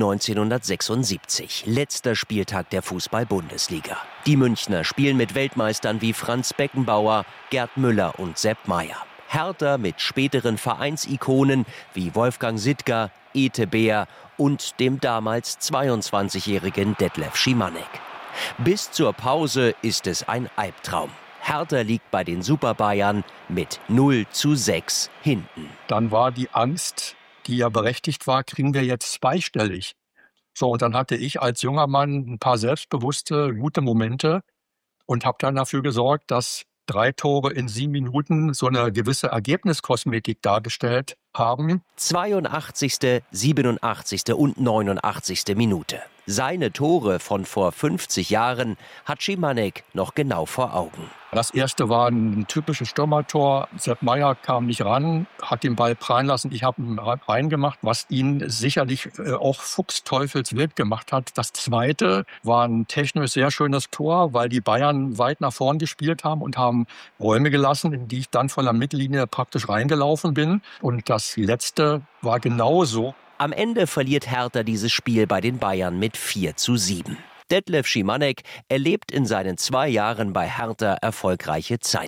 1976, letzter Spieltag der Fußball-Bundesliga. Die Münchner spielen mit Weltmeistern wie Franz Beckenbauer, Gerd Müller und Sepp Maier. Hertha mit späteren Vereinsikonen wie Wolfgang Sittger, Ete Beer und dem damals 22-jährigen Detlef Schimanek. Bis zur Pause ist es ein Albtraum. Hertha liegt bei den Superbayern mit 0:6 hinten. Dann war die Angst, die ja berechtigt war, kriegen wir jetzt zweistellig. So, und dann hatte ich als junger Mann ein paar selbstbewusste, gute Momente und habe dann dafür gesorgt, dass 3 Tore in 7 Minuten so eine gewisse Ergebniskosmetik dargestellt haben. 82., 87. und 89. Minute. Seine Tore von vor 50 Jahren hat Schimanek noch genau vor Augen. Das erste war ein typisches Stürmertor. Sepp Maier kam nicht ran, hat den Ball prallen lassen. Ich habe ihn reingemacht, was ihn sicherlich auch fuchsteufelswild gemacht hat. Das zweite war ein technisch sehr schönes Tor, weil die Bayern weit nach vorn gespielt haben und haben Räume gelassen, in die ich dann von der Mittellinie praktisch reingelaufen bin. Und das letzte war genauso. Am Ende verliert Hertha dieses Spiel bei den Bayern mit 4:7. Detlef Schimanek erlebt in seinen 2 Jahren bei Hertha erfolgreiche Zeiten.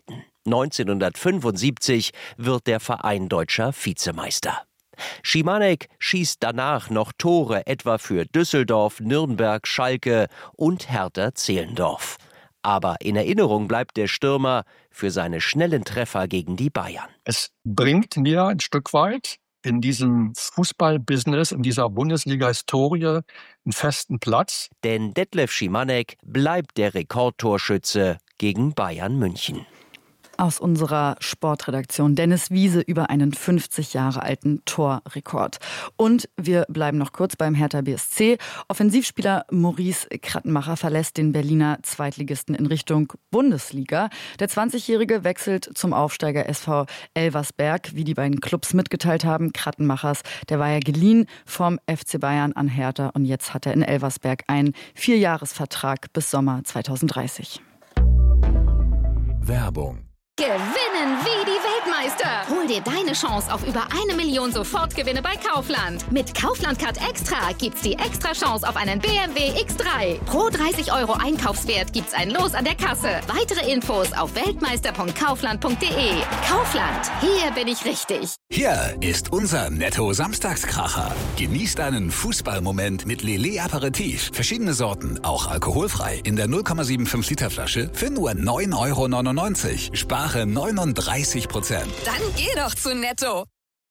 1975 wird der Verein deutscher Vizemeister. Schimanek schießt danach noch Tore etwa für Düsseldorf, Nürnberg, Schalke und Hertha Zehlendorf. Aber in Erinnerung bleibt der Stürmer für seine schnellen Treffer gegen die Bayern. Es bringt mir ein Stück weit in diesem Fußballbusiness, in dieser Bundesliga-Historie einen festen Platz. Denn Detlef Schimanek bleibt der Rekordtorschütze gegen Bayern München. Aus unserer Sportredaktion Dennis Wiese über einen 50 Jahre alten Torrekord. Und wir bleiben noch kurz beim Hertha BSC. Offensivspieler Maurice Krattenmacher verlässt den Berliner Zweitligisten in Richtung Bundesliga. Der 20-Jährige wechselt zum Aufsteiger SV Elversberg, wie die beiden Clubs mitgeteilt haben. Krattenmachers, der war ja geliehen vom FC Bayern an Hertha und jetzt hat er in Elversberg einen 4-Jahres-Vertrag bis Sommer 2030. Werbung. Gewinnen wie die Weltmeister. Hol dir deine Chance auf über 1 Million Sofortgewinne bei Kaufland. Mit Kaufland Card Extra gibt's die extra Chance auf einen BMW X3. Pro 30 € Einkaufswert gibt's ein Los an der Kasse. Weitere Infos auf weltmeister.kaufland.de. Kaufland, hier bin ich richtig. Hier ist unser Netto-Samstagskracher. Genießt einen Fußballmoment mit Lillet Aperitif. Verschiedene Sorten, auch alkoholfrei. In der 0,75 Liter Flasche für nur 9,99 €. Spare 39%. Dann geh doch zu Netto.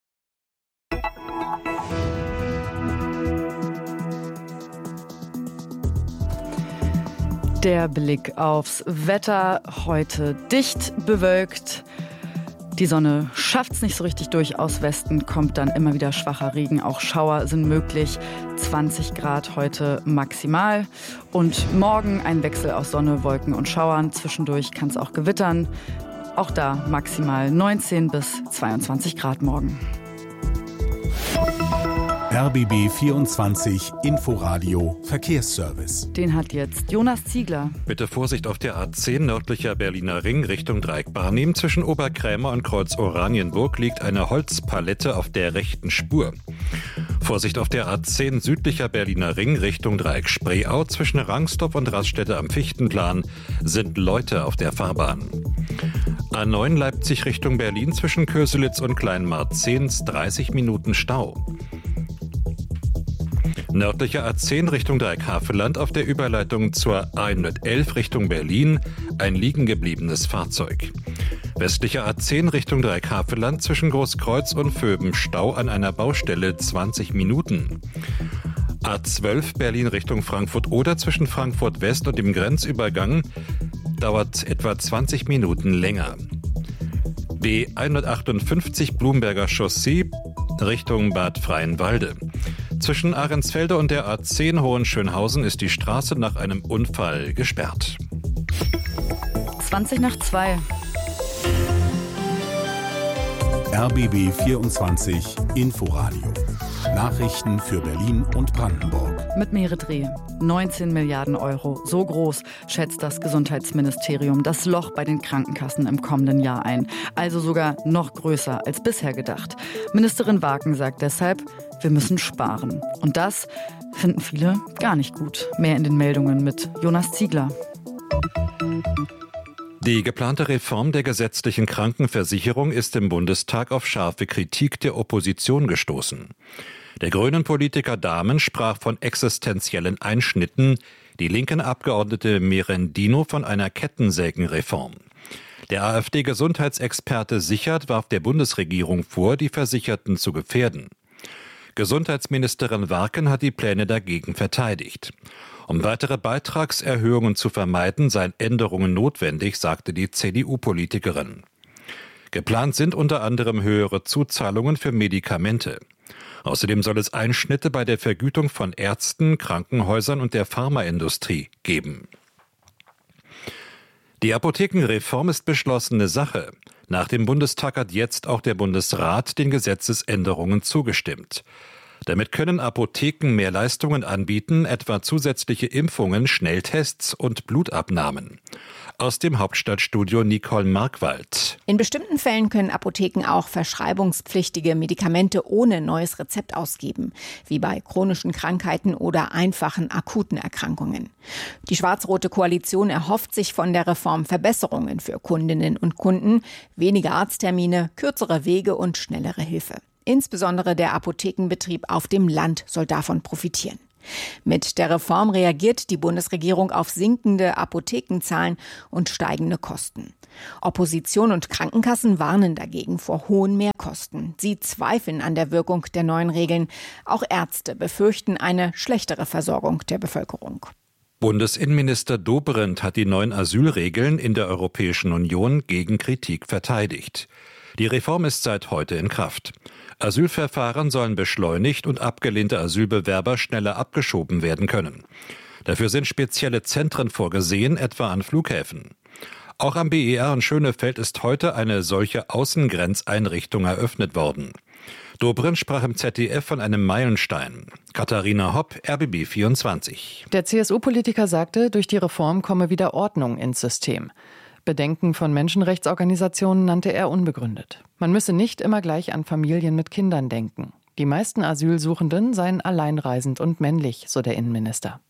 Der Blick aufs Wetter, heute dicht bewölkt. Die Sonne schafft's nicht so richtig durch. Aus Westen kommt dann immer wieder schwacher Regen. Auch Schauer sind möglich. 20 Grad heute maximal. Und morgen ein Wechsel aus Sonne, Wolken und Schauern. Zwischendurch kann es auch gewittern. Auch da maximal 19 bis 22 Grad morgen. RBB 24 Inforadio Verkehrsservice. Den hat jetzt Jonas Ziegler. Bitte Vorsicht auf der A10 nördlicher Berliner Ring Richtung Dreieckbahn. Zwischen Oberkrämer und Kreuz Oranienburg liegt eine Holzpalette auf der rechten Spur. Vorsicht auf der A10 südlicher Berliner Ring Richtung Dreieck Spreeau. Zwischen Rangsdorf und Raststätte am Fichtenplan sind Leute auf der Fahrbahn. A9 Leipzig Richtung Berlin zwischen Köselitz und Kleinmarzens 30 Minuten Stau. Nördlicher A10 Richtung Dreieck-Havelland auf der Überleitung zur A111 Richtung Berlin ein liegen gebliebenes Fahrzeug. Westlicher A10 Richtung Dreieck-Havelland zwischen Großkreuz und Vöben Stau an einer Baustelle 20 Minuten. A12 Berlin Richtung Frankfurt oder zwischen Frankfurt West und dem Grenzübergang dauert etwa 20 Minuten länger. B158 Blumberger Chaussee Richtung Bad Freienwalde. Zwischen Ahrensfelde und der A10 Hohenschönhausen ist die Straße nach einem Unfall gesperrt. 20 nach 2. RBB 24 Inforadio. Nachrichten für Berlin und Brandenburg. Mit Merit Reh. 19 Milliarden Euro. So groß schätzt das Gesundheitsministerium das Loch bei den Krankenkassen im kommenden Jahr ein. Also sogar noch größer als bisher gedacht. Ministerin Waken sagt deshalb, wir müssen sparen. Und das finden viele gar nicht gut. Mehr in den Meldungen mit Jonas Ziegler. Die geplante Reform der gesetzlichen Krankenversicherung ist im Bundestag auf scharfe Kritik der Opposition gestoßen. Der Grünen-Politiker Dahmen sprach von existenziellen Einschnitten, die linken Abgeordnete Merendino von einer Kettensägenreform. Der AfD-Gesundheitsexperte Sichert warf der Bundesregierung vor, die Versicherten zu gefährden. Gesundheitsministerin Waken hat die Pläne dagegen verteidigt. Um weitere Beitragserhöhungen zu vermeiden, seien Änderungen notwendig, sagte die CDU-Politikerin. Geplant sind unter anderem höhere Zuzahlungen für Medikamente. Außerdem soll es Einschnitte bei der Vergütung von Ärzten, Krankenhäusern und der Pharmaindustrie geben. Die Apothekenreform ist beschlossene Sache. Nach dem Bundestag hat jetzt auch der Bundesrat den Gesetzesänderungen zugestimmt. Damit können Apotheken mehr Leistungen anbieten, etwa zusätzliche Impfungen, Schnelltests und Blutabnahmen. Aus dem Hauptstadtstudio Nicole Markwald. In bestimmten Fällen können Apotheken auch verschreibungspflichtige Medikamente ohne neues Rezept ausgeben, wie bei chronischen Krankheiten oder einfachen akuten Erkrankungen. Die schwarz-rote Koalition erhofft sich von der Reform Verbesserungen für Kundinnen und Kunden, weniger Arzttermine, kürzere Wege und schnellere Hilfe. Insbesondere der Apothekenbetrieb auf dem Land soll davon profitieren. Mit der Reform reagiert die Bundesregierung auf sinkende Apothekenzahlen und steigende Kosten. Opposition und Krankenkassen warnen dagegen vor hohen Mehrkosten. Sie zweifeln an der Wirkung der neuen Regeln. Auch Ärzte befürchten eine schlechtere Versorgung der Bevölkerung. Bundesinnenminister Dobrindt hat die neuen Asylregeln in der Europäischen Union gegen Kritik verteidigt. Die Reform ist seit heute in Kraft. Asylverfahren sollen beschleunigt und abgelehnte Asylbewerber schneller abgeschoben werden können. Dafür sind spezielle Zentren vorgesehen, etwa an Flughäfen. Auch am BER in Schönefeld ist heute eine solche Außengrenzeinrichtung eröffnet worden. Dobrindt sprach im ZDF von einem Meilenstein. Katharina Hopp, RBB 24. Der CSU-Politiker sagte, durch die Reform komme wieder Ordnung ins System. Bedenken von Menschenrechtsorganisationen nannte er unbegründet. Man müsse nicht immer gleich an Familien mit Kindern denken. Die meisten Asylsuchenden seien alleinreisend und männlich, so der Innenminister.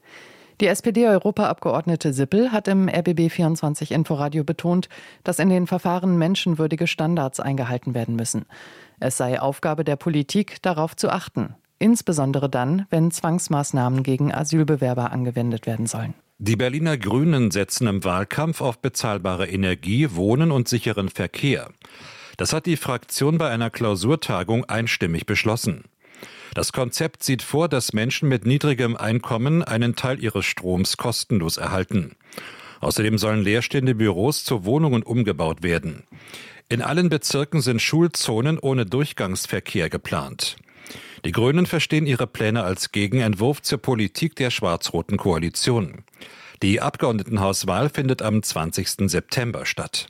Die SPD-Europaabgeordnete Sippel hat im RBB24 Inforadio betont, dass in den Verfahren menschenwürdige Standards eingehalten werden müssen. Es sei Aufgabe der Politik, darauf zu achten. Insbesondere dann, wenn Zwangsmaßnahmen gegen Asylbewerber angewendet werden sollen. Die Berliner Grünen setzen im Wahlkampf auf bezahlbare Energie, Wohnen und sicheren Verkehr. Das hat die Fraktion bei einer Klausurtagung einstimmig beschlossen. Das Konzept sieht vor, dass Menschen mit niedrigem Einkommen einen Teil ihres Stroms kostenlos erhalten. Außerdem sollen leerstehende Büros zu Wohnungen umgebaut werden. In allen Bezirken sind Schulzonen ohne Durchgangsverkehr geplant. Die Grünen verstehen ihre Pläne als Gegenentwurf zur Politik der schwarz-roten Koalition. Die Abgeordnetenhauswahl findet am 20. September statt.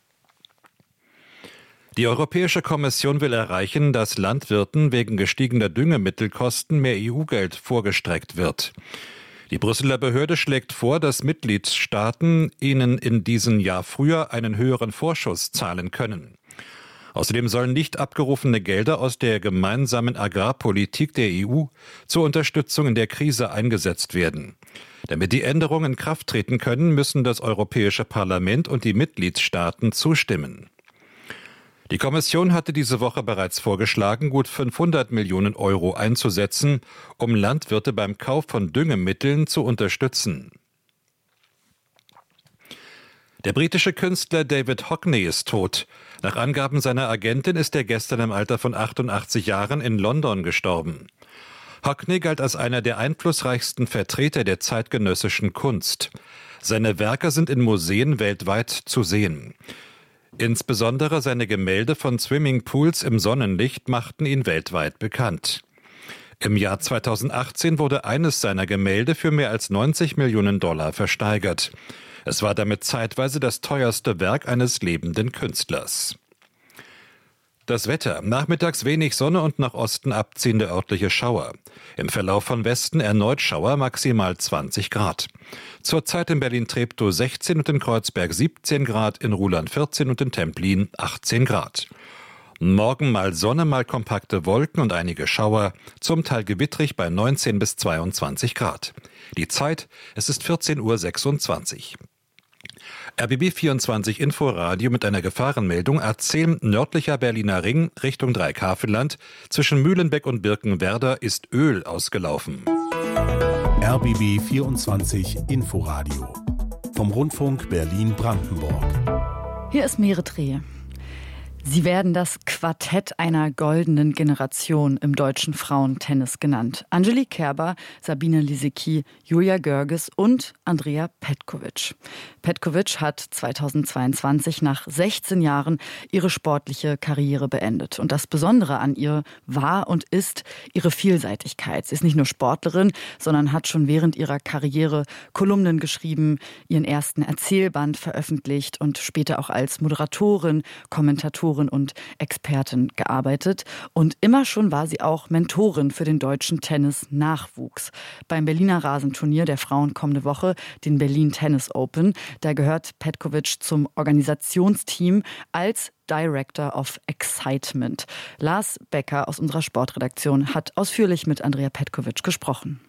Die Europäische Kommission will erreichen, dass Landwirten wegen gestiegener Düngemittelkosten mehr EU-Geld vorgestreckt wird. Die Brüsseler Behörde schlägt vor, dass Mitgliedstaaten ihnen in diesem Jahr früher einen höheren Vorschuss zahlen können. Außerdem sollen nicht abgerufene Gelder aus der gemeinsamen Agrarpolitik der EU zur Unterstützung in der Krise eingesetzt werden. Damit die Änderungen in Kraft treten können, müssen das Europäische Parlament und die Mitgliedstaaten zustimmen. Die Kommission hatte diese Woche bereits vorgeschlagen, gut 500 Millionen Euro einzusetzen, um Landwirte beim Kauf von Düngemitteln zu unterstützen. Der britische Künstler David Hockney ist tot. Nach Angaben seiner Agentin ist er gestern im Alter von 88 Jahren in London gestorben. Hockney galt als einer der einflussreichsten Vertreter der zeitgenössischen Kunst. Seine Werke sind in Museen weltweit zu sehen. Insbesondere seine Gemälde von Swimmingpools im Sonnenlicht machten ihn weltweit bekannt. Im Jahr 2018 wurde eines seiner Gemälde für mehr als 90 Millionen $ versteigert. Es war damit zeitweise das teuerste Werk eines lebenden Künstlers. Das Wetter. Nachmittags wenig Sonne und nach Osten abziehende örtliche Schauer. Im Verlauf von Westen erneut Schauer, maximal 20 Grad. Zurzeit in Berlin-Treptow 16 und in Kreuzberg 17 Grad, in Ruhland 14 und in Templin 18 Grad. Morgen mal Sonne, mal kompakte Wolken und einige Schauer, zum Teil gewittrig bei 19 bis 22 Grad. Die Zeit, es ist 14:26 Uhr. RBB 24 Inforadio mit einer Gefahrenmeldung: A10 nördlicher Berliner Ring Richtung Dreieckhavelland. Zwischen Mühlenbeck und Birkenwerder ist Öl ausgelaufen. RBB 24 Inforadio vom Rundfunk Berlin-Brandenburg. Hier ist Meretreh. Sie werden das Quartett einer goldenen Generation im deutschen Frauentennis genannt. Angelique Kerber, Sabine Lisicki, Julia Görges und Andrea Petkovic. Petkovic hat 2022 nach 16 Jahren ihre sportliche Karriere beendet. Und das Besondere an ihr war und ist ihre Vielseitigkeit. Sie ist nicht nur Sportlerin, sondern hat schon während ihrer Karriere Kolumnen geschrieben, ihren ersten Erzählband veröffentlicht und später auch als Moderatorin, Kommentatorin Autorin und Expertin gearbeitet. Und immer schon war sie auch Mentorin für den deutschen Tennis-Nachwuchs. Beim Berliner Rasenturnier der Frauen kommende Woche, den Berlin Tennis Open, da gehört Petković zum Organisationsteam als Director of Excitement. Lars Becker aus unserer Sportredaktion hat ausführlich mit Andrea Petković gesprochen.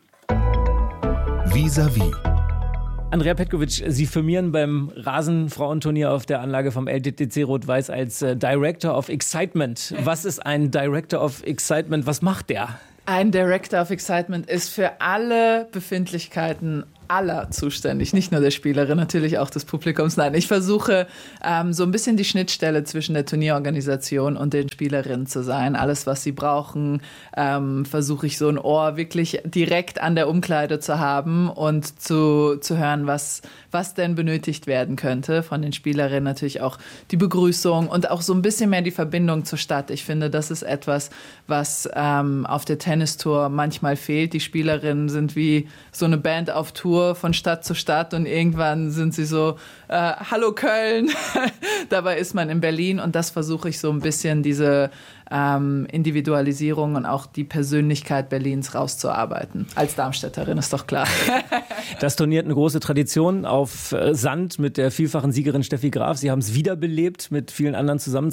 Vis-à-vis. Andrea Petković, Sie firmieren beim Rasenfrauenturnier auf der Anlage vom LTTC Rot-Weiß als Director of Excitement. Was ist ein Director of Excitement? Was macht der? Ein Director of Excitement ist für alle Befindlichkeiten aller zuständig, nicht nur der Spielerin, natürlich auch des Publikums. Nein, ich versuche so ein bisschen die Schnittstelle zwischen der Turnierorganisation und den Spielerinnen zu sein. Alles, was sie brauchen, versuche ich so ein Ohr wirklich direkt an der Umkleide zu haben und zu hören, was denn benötigt werden könnte von den Spielerinnen. Natürlich auch die Begrüßung und auch so ein bisschen mehr die Verbindung zur Stadt. Ich finde, das ist etwas, was auf der Tennistour manchmal fehlt. Die Spielerinnen sind wie so eine Band auf Tour von Stadt zu Stadt und irgendwann sind sie so, hallo Köln, dabei ist man in Berlin und das versuche ich so ein bisschen, diese Individualisierung und auch die Persönlichkeit Berlins rauszuarbeiten. Als Darmstädterin, ist doch klar. Das Turnier hat eine große Tradition auf Sand mit der vielfachen Siegerin Steffi Graf. Sie haben es wiederbelebt mit vielen anderen zusammen.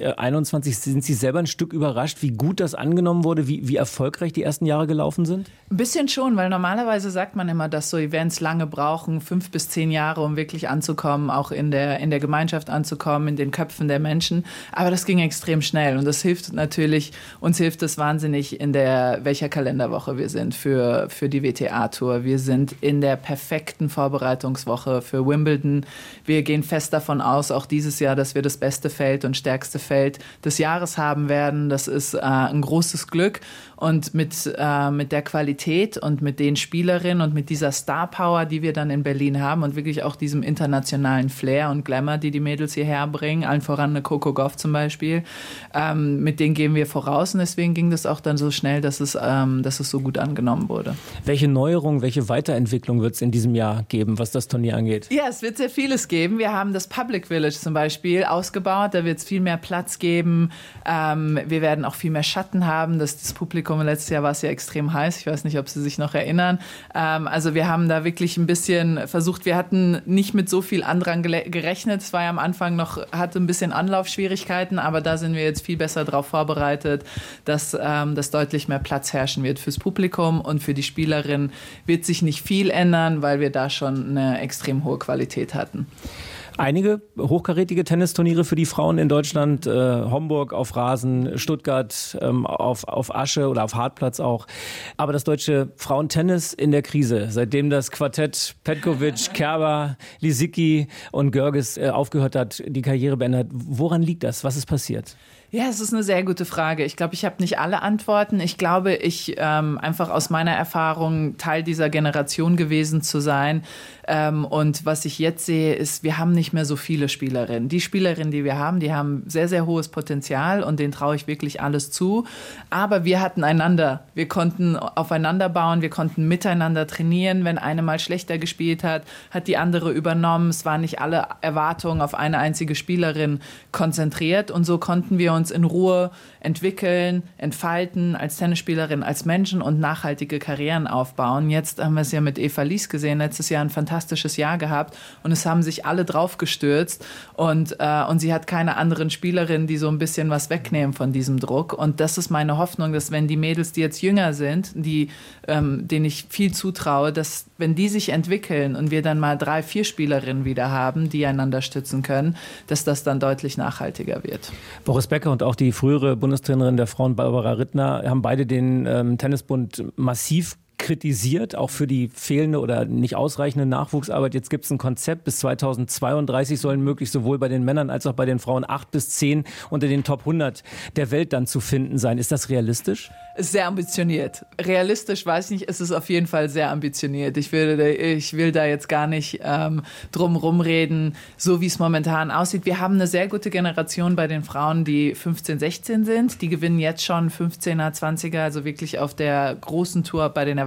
2021 sind Sie selber ein Stück überrascht, wie gut das angenommen wurde, wie erfolgreich die ersten Jahre gelaufen sind? Ein bisschen schon, weil normalerweise sagt man immer, dass so Events lange brauchen, 5 bis 10 Jahre, um wirklich anzukommen, auch in der Gemeinschaft anzukommen, in den Köpfen der Menschen. Aber das ging extrem schnell und das hilft natürlich, uns hilft es wahnsinnig in welcher Kalenderwoche wir sind für die WTA-Tour. Wir sind in der perfekten Vorbereitungswoche für Wimbledon. Wir gehen fest davon aus, auch dieses Jahr, dass wir das beste Feld und stärkste Feld des Jahres haben werden. Das ist ein großes Glück. Und mit der Qualität und mit den Spielerinnen und mit dieser Star-Power, die wir dann in Berlin haben und wirklich auch diesem internationalen Flair und Glamour, die Mädels hierher bringen, allen voran eine Coco Gauff zum Beispiel, mit denen gehen wir voraus und deswegen ging das auch dann so schnell, dass es so gut angenommen wurde. Welche Neuerung, welche Weiterentwicklung wird es in diesem Jahr geben, was das Turnier angeht? Ja, es wird sehr vieles geben. Wir haben das Public Village zum Beispiel ausgebaut, da wird es viel mehr Platz geben. Wir werden auch viel mehr Schatten haben, dass das Publikum, letztes Jahr war es ja extrem heiß, ich weiß nicht, ob Sie sich noch erinnern. Also wir haben da wirklich ein bisschen versucht, wir hatten nicht mit so viel Andrang gerechnet, es war ja am Anfang hatte ein bisschen Anlaufschwierigkeiten, aber da sind wir jetzt viel besser darauf vorbereitet, dass deutlich mehr Platz herrschen wird fürs Publikum und für die Spielerin wird sich nicht viel ändern, weil wir da schon eine extrem hohe Qualität hatten. Einige hochkarätige Tennisturniere für die Frauen in Deutschland, Homburg auf Rasen, Stuttgart auf Asche oder auf Hartplatz auch. Aber das deutsche Frauentennis in der Krise, seitdem das Quartett Petković, Kerber, Lisicki und Görges aufgehört hat, die Karriere beendet hat. Woran liegt das? Was ist passiert? Ja, es ist eine sehr gute Frage. Ich glaube, ich habe nicht alle Antworten. Ich glaube, ich einfach aus meiner Erfahrung Teil dieser Generation gewesen zu sein. Und was ich jetzt sehe, ist, wir haben nicht mehr so viele Spielerinnen. Die Spielerinnen, die haben sehr, sehr hohes Potenzial und denen traue ich wirklich alles zu. Aber wir hatten einander. Wir konnten aufeinander bauen, wir konnten miteinander trainieren. Wenn eine mal schlechter gespielt hat, hat die andere übernommen. Es waren nicht alle Erwartungen auf eine einzige Spielerin konzentriert. Und so konnten wir uns in Ruhe entwickeln, entfalten als Tennisspielerin, als Menschen und nachhaltige Karrieren aufbauen. Jetzt haben wir es ja mit Eva Lies gesehen, letztes Jahr ein fantastisches Jahr gehabt und es haben sich alle drauf gestürzt und sie hat keine anderen Spielerinnen, die so ein bisschen was wegnehmen von diesem Druck und das ist meine Hoffnung, dass wenn die Mädels, die jetzt jünger sind, denen ich viel zutraue, dass wenn die sich entwickeln und wir dann mal 3, 4 Spielerinnen wieder haben, die einander stützen können, dass das dann deutlich nachhaltiger wird. Boris Becker und auch die frühere Bundestrainerin der Frauen, Barbara Rittner, haben beide den Tennisbund massiv kritisiert, auch für die fehlende oder nicht ausreichende Nachwuchsarbeit. Jetzt gibt es ein Konzept, bis 2032 sollen möglichst sowohl bei den Männern als auch bei den Frauen 8 bis 10 unter den Top 100 der Welt dann zu finden sein. Ist das realistisch? Sehr ambitioniert. Realistisch weiß ich nicht, es ist auf jeden Fall sehr ambitioniert. Ich will da jetzt gar nicht drum rumreden, so wie es momentan aussieht. Wir haben eine sehr gute Generation bei den Frauen, die 15, 16 sind. Die gewinnen jetzt schon 15er, 20er, also wirklich auf der großen Tour bei den Erwachsenen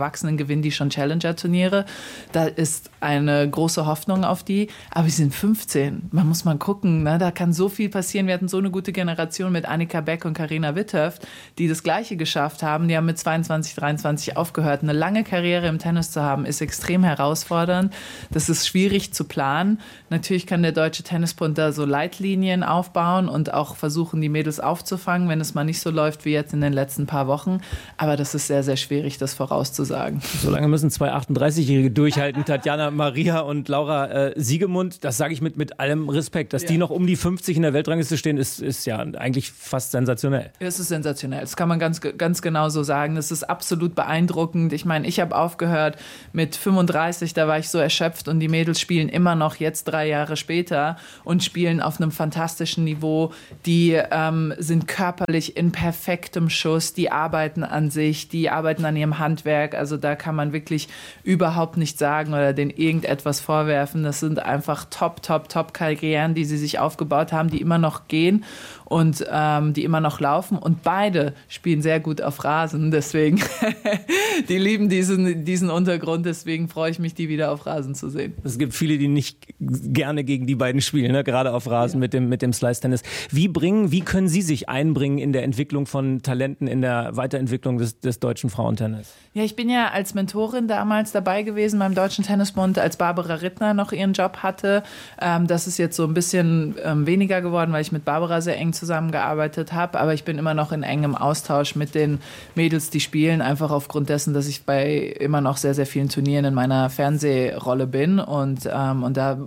Erwachsenen gewinnen die schon Challenger-Turniere. Da ist eine große Hoffnung auf die. Aber sie sind 15. Man muss mal gucken, ne? Da kann so viel passieren. Wir hatten so eine gute Generation mit Annika Beck und Carina Witthöft, die das Gleiche geschafft haben. Die haben mit 22, 23 aufgehört. Eine lange Karriere im Tennis zu haben, ist extrem herausfordernd. Das ist schwierig zu planen. Natürlich kann der Deutsche Tennisbund da so Leitlinien aufbauen und auch versuchen, die Mädels aufzufangen, wenn es mal nicht so läuft wie jetzt in den letzten paar Wochen. Aber das ist sehr, sehr schwierig, das vorauszusagen. So lange müssen 2 38-Jährige durchhalten. Tatjana Maria und Laura Siegemund, das sage ich mit allem Respekt. Dass die noch um die 50 in der Weltrangliste stehen, ist ja eigentlich fast sensationell. Es ist sensationell. Das kann man ganz genau so sagen. Das ist absolut beeindruckend. Ich meine, ich habe aufgehört mit 35, da war ich so erschöpft und die Mädels spielen immer noch jetzt 3 Jahre später und spielen auf einem fantastischen Niveau. Die sind körperlich in perfektem Schuss, die arbeiten an sich, die arbeiten an ihrem Handwerk. Also da kann man wirklich überhaupt nicht sagen oder denen irgendetwas vorwerfen. Das sind einfach Top-Karrieren, die sie sich aufgebaut haben, die immer noch gehen und die immer noch laufen. Und beide spielen sehr gut auf Rasen. Deswegen, die lieben diesen Untergrund. Deswegen freue ich mich, die wieder auf Rasen zu sehen. Es gibt viele, die nicht gerne gegen die beiden spielen, ne? Gerade auf Rasen mit dem Slice-Tennis. Wie können Sie sich einbringen in der Entwicklung von Talenten, in der Weiterentwicklung des deutschen Frauentennis? Ja, ich bin ja als Mentorin damals dabei gewesen beim Deutschen Tennisbund, als Barbara Rittner noch ihren Job hatte. Das ist jetzt so ein bisschen weniger geworden, weil ich mit Barbara sehr eng zusammengearbeitet habe. Aber ich bin immer noch in engem Austausch mit den Mädels, die spielen, einfach aufgrund dessen, dass ich bei immer noch sehr, sehr vielen Turnieren in meiner Fernsehrolle bin. Und da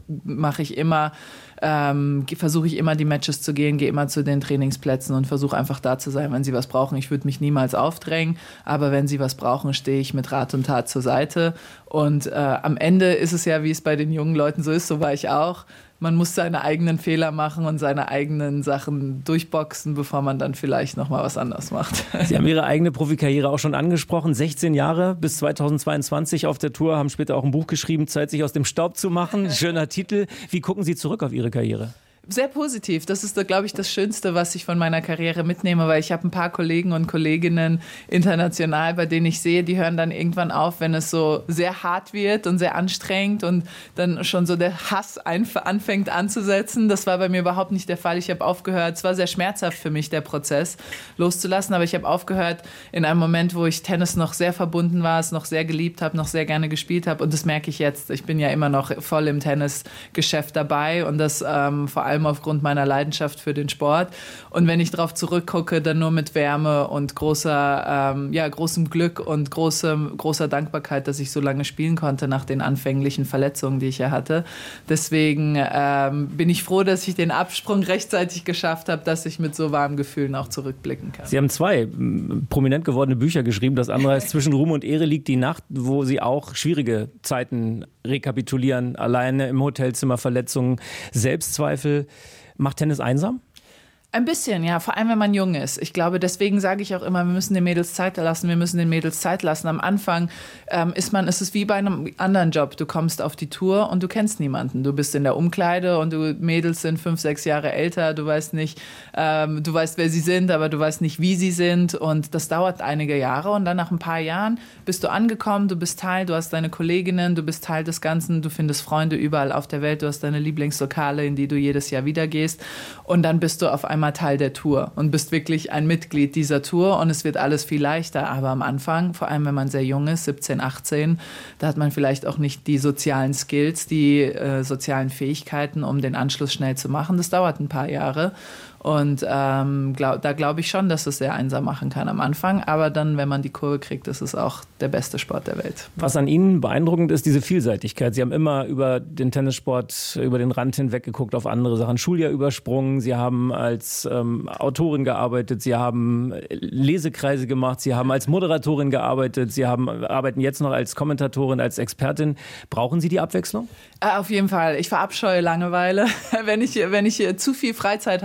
versuche ich immer die Matches zu gehen, gehe immer zu den Trainingsplätzen und versuche einfach da zu sein, wenn sie was brauchen. Ich würde mich niemals aufdrängen, aber wenn sie was brauchen, stehe ich mit Rat und Tat zur Seite. Und am Ende ist es ja, wie es bei den jungen Leuten so ist, so war ich auch. Man muss seine eigenen Fehler machen und seine eigenen Sachen durchboxen, bevor man dann vielleicht noch mal was anderes macht. Sie haben Ihre eigene Profikarriere auch schon angesprochen. 16 Jahre bis 2022 auf der Tour, haben später auch ein Buch geschrieben, Zeit, sich aus dem Staub zu machen. Schöner Titel. Wie gucken Sie zurück auf Ihre Karriere? Sehr positiv. Das ist, glaube ich, das Schönste, was ich von meiner Karriere mitnehme, weil ich habe ein paar Kollegen und Kolleginnen international, bei denen ich sehe, die hören dann irgendwann auf, wenn es so sehr hart wird und sehr anstrengend und dann schon so der Hass anfängt anzusetzen. Das war bei mir überhaupt nicht der Fall. Ich habe aufgehört, es war sehr schmerzhaft für mich, der Prozess loszulassen, aber ich habe aufgehört in einem Moment, wo ich Tennis noch sehr verbunden war, es noch sehr geliebt habe, noch sehr gerne gespielt habe und das merke ich jetzt. Ich bin ja immer noch voll im Tennisgeschäft dabei und das vor allem aufgrund meiner Leidenschaft für den Sport. Und wenn ich darauf zurückgucke, dann nur mit Wärme und großem Glück und großer Dankbarkeit, dass ich so lange spielen konnte nach den anfänglichen Verletzungen, die ich ja hatte. Deswegen bin ich froh, dass ich den Absprung rechtzeitig geschafft habe, dass ich mit so warmen Gefühlen auch zurückblicken kann. Sie haben 2 prominent gewordene Bücher geschrieben. Das andere heißt Zwischen Ruhm und Ehre liegt die Nacht, wo Sie auch schwierige Zeiten rekapitulieren. Alleine im Hotelzimmer, Verletzungen, Selbstzweifel. Macht Tennis einsam? Ein bisschen, ja, vor allem wenn man jung ist. Ich glaube, deswegen sage ich auch immer, wir müssen den Mädels Zeit lassen. Am Anfang ist es wie bei einem anderen Job. Du kommst auf die Tour und du kennst niemanden. Du bist in der Umkleide und Mädels sind 5, 6 Jahre älter. Du weißt nicht, du weißt, wer sie sind, aber du weißt nicht, wie sie sind. Und das dauert einige Jahre. Und dann nach ein paar Jahren bist du angekommen, du bist Teil, du hast deine Kolleginnen, du bist Teil des Ganzen, du findest Freunde überall auf der Welt, du hast deine Lieblingslokale, in die du jedes Jahr wieder gehst. Und dann bist du auf einmal Teil der Tour und bist wirklich ein Mitglied dieser Tour und es wird alles viel leichter. Aber am Anfang, vor allem wenn man sehr jung ist, 17, 18, da hat man vielleicht auch nicht die sozialen Skills, die sozialen Fähigkeiten, um den Anschluss schnell zu machen. Das dauert ein paar Jahre. Und da glaube ich schon, dass es sehr einsam machen kann am Anfang. Aber dann, wenn man die Kurve kriegt, ist es auch der beste Sport der Welt. Was an Ihnen beeindruckend ist, diese Vielseitigkeit. Sie haben immer über den Tennissport, über den Rand hinweg geguckt auf andere Sachen. Schuljahr übersprungen, Sie haben als Autorin gearbeitet, Sie haben Lesekreise gemacht, Sie haben als Moderatorin gearbeitet, Sie arbeiten jetzt noch als Kommentatorin, als Expertin. Brauchen Sie die Abwechslung? Auf jeden Fall. Ich verabscheue Langeweile. Wenn ich zu viel Freizeit habe,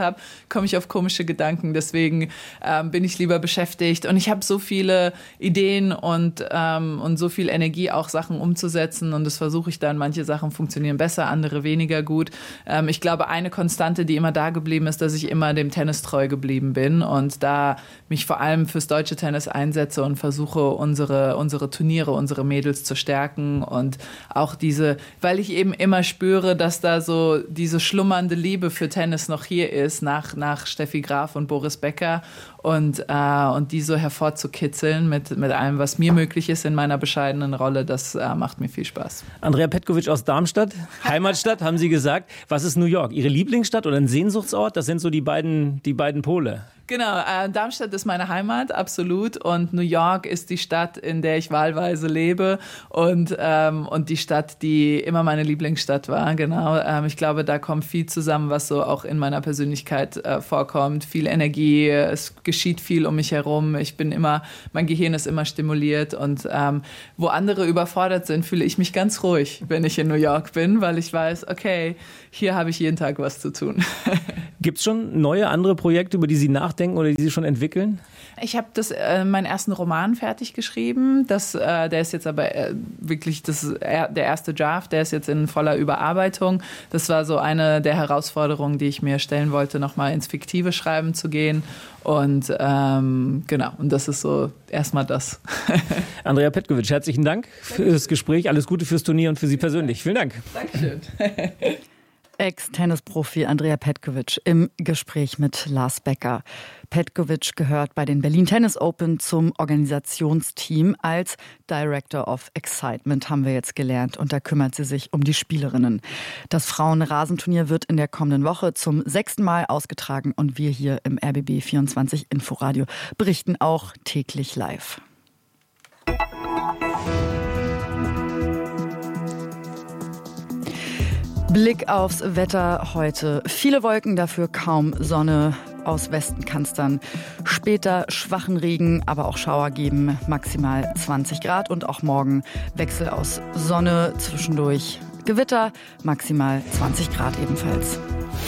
komme ich auf komische Gedanken. Deswegen bin ich lieber beschäftigt. Und ich habe so viele Ideen und so viel Energie, auch Sachen umzusetzen. Und das versuche ich dann. Manche Sachen funktionieren besser, andere weniger gut. Ich glaube, eine Konstante, die immer da geblieben ist, dass ich immer dem Tennis treu geblieben bin und da mich vor allem fürs deutsche Tennis einsetze und versuche, unsere Turniere, unsere Mädels zu stärken und auch weil ich eben immer spüre, dass da so diese schlummernde Liebe für Tennis noch hier ist, nach Steffi Graf und Boris Becker und die so hervorzukitzeln mit allem, was mir möglich ist in meiner bescheidenen Rolle, das macht mir viel Spaß. Andrea Petkovic aus Darmstadt, Heimatstadt, haben Sie gesagt. Was ist New York? Ihre Lieblingsstadt oder ein Sehnsuchtsort? Das sind so die beiden Pole. Genau, Darmstadt ist meine Heimat, absolut. Und New York ist die Stadt, in der ich wahlweise lebe und die Stadt, die immer meine Lieblingsstadt war. Genau, ich glaube, da kommt viel zusammen, was so auch in meiner Persönlichkeit vorkommt. Viel Energie, es geschieht viel um mich herum. Mein Gehirn ist immer stimuliert und wo andere überfordert sind, fühle ich mich ganz ruhig, wenn ich in New York bin, weil ich weiß, okay, hier habe ich jeden Tag was zu tun. Gibt es schon neue, andere Projekte, über die Sie nachdenken oder die Sie schon entwickeln? Ich habe meinen ersten Roman fertig geschrieben. Der ist jetzt aber wirklich der erste Draft. Der ist jetzt in voller Überarbeitung. Das war so eine der Herausforderungen, die ich mir stellen wollte, nochmal ins fiktive Schreiben zu gehen. Und genau, und das ist so erstmal das. Andrea Petkovic, herzlichen Dank für das Gespräch. Alles Gute fürs Turnier und für Sie persönlich. Vielen Dank. Dankeschön. Ex-Tennisprofi Andrea Petkovic im Gespräch mit Lars Becker. Petkovic gehört bei den Berlin Tennis Open zum Organisationsteam als Director of Excitement, haben wir jetzt gelernt. Und da kümmert sie sich um die Spielerinnen. Das Frauenrasenturnier wird in der kommenden Woche zum 6. Mal ausgetragen. Und wir hier im RBB 24 Inforadio berichten auch täglich live. Blick aufs Wetter heute. Viele Wolken, dafür kaum Sonne. Aus Westen kann es dann später schwachen Regen, aber auch Schauer geben. Maximal 20 Grad und auch morgen Wechsel aus Sonne, zwischendurch Gewitter. Maximal 20 Grad ebenfalls.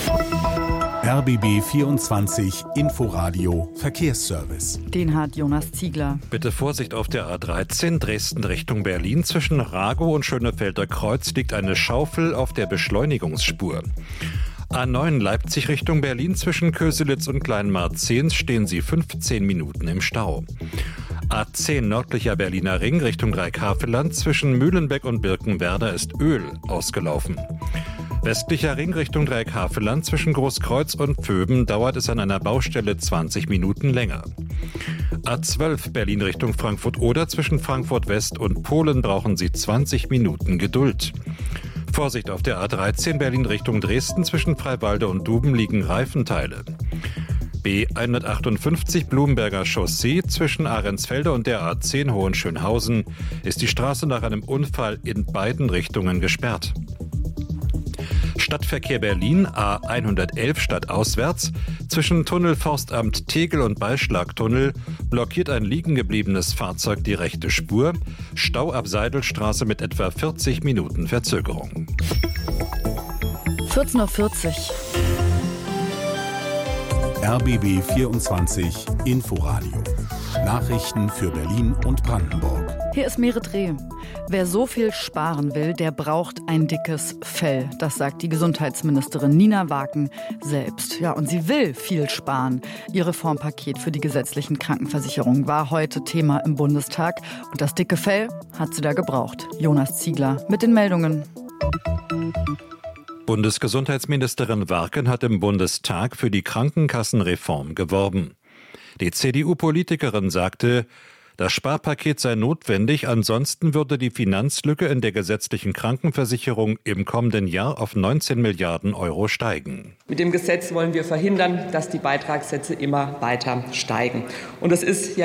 RBB 24 Inforadio Verkehrsservice. Den hat Jonas Ziegler. Bitte Vorsicht auf der A13 Dresden Richtung Berlin. Zwischen Ragow und Schönefelder Kreuz liegt eine Schaufel auf der Beschleunigungsspur. A9 Leipzig Richtung Berlin. Zwischen Köselitz und Kleinmarzens stehen Sie 15 Minuten im Stau. A10 nördlicher Berliner Ring Richtung Dreieckhavelland. Zwischen Mühlenbeck und Birkenwerder ist Öl ausgelaufen. Westlicher Ring Richtung Dreieckhavelland zwischen Großkreuz und Pföben dauert es an einer Baustelle 20 Minuten länger. A12 Berlin Richtung Frankfurt-Oder zwischen Frankfurt West und Polen brauchen Sie 20 Minuten Geduld. Vorsicht auf der A13 Berlin Richtung Dresden zwischen Freiwalde und Duben liegen Reifenteile. B158 Blumenberger Chaussee zwischen Ahrensfelde und der A10 Hohenschönhausen ist die Straße nach einem Unfall in beiden Richtungen gesperrt. Stadtverkehr Berlin A111 stadtauswärts zwischen Tunnel Forstamt Tegel und Beischlagtunnel blockiert ein liegengebliebenes Fahrzeug die rechte Spur. Stau ab Seidelstraße mit etwa 40 Minuten Verzögerung. 14:40 Uhr. RBB 24 Inforadio. Nachrichten für Berlin und Brandenburg. Hier ist Merit Reh. Wer so viel sparen will, der braucht ein dickes Fell. Das sagt die Gesundheitsministerin Nina Waken selbst. Ja, und sie will viel sparen. Ihr Reformpaket für die gesetzlichen Krankenversicherungen war heute Thema im Bundestag. Und das dicke Fell hat sie da gebraucht. Jonas Ziegler mit den Meldungen. Bundesgesundheitsministerin Waken hat im Bundestag für die Krankenkassenreform geworben. Die CDU-Politikerin sagte, das Sparpaket sei notwendig, ansonsten würde die Finanzlücke in der gesetzlichen Krankenversicherung im kommenden Jahr auf 19 Milliarden Euro steigen. Mit dem Gesetz wollen wir verhindern, dass die Beitragssätze immer weiter steigen. Und es ist ja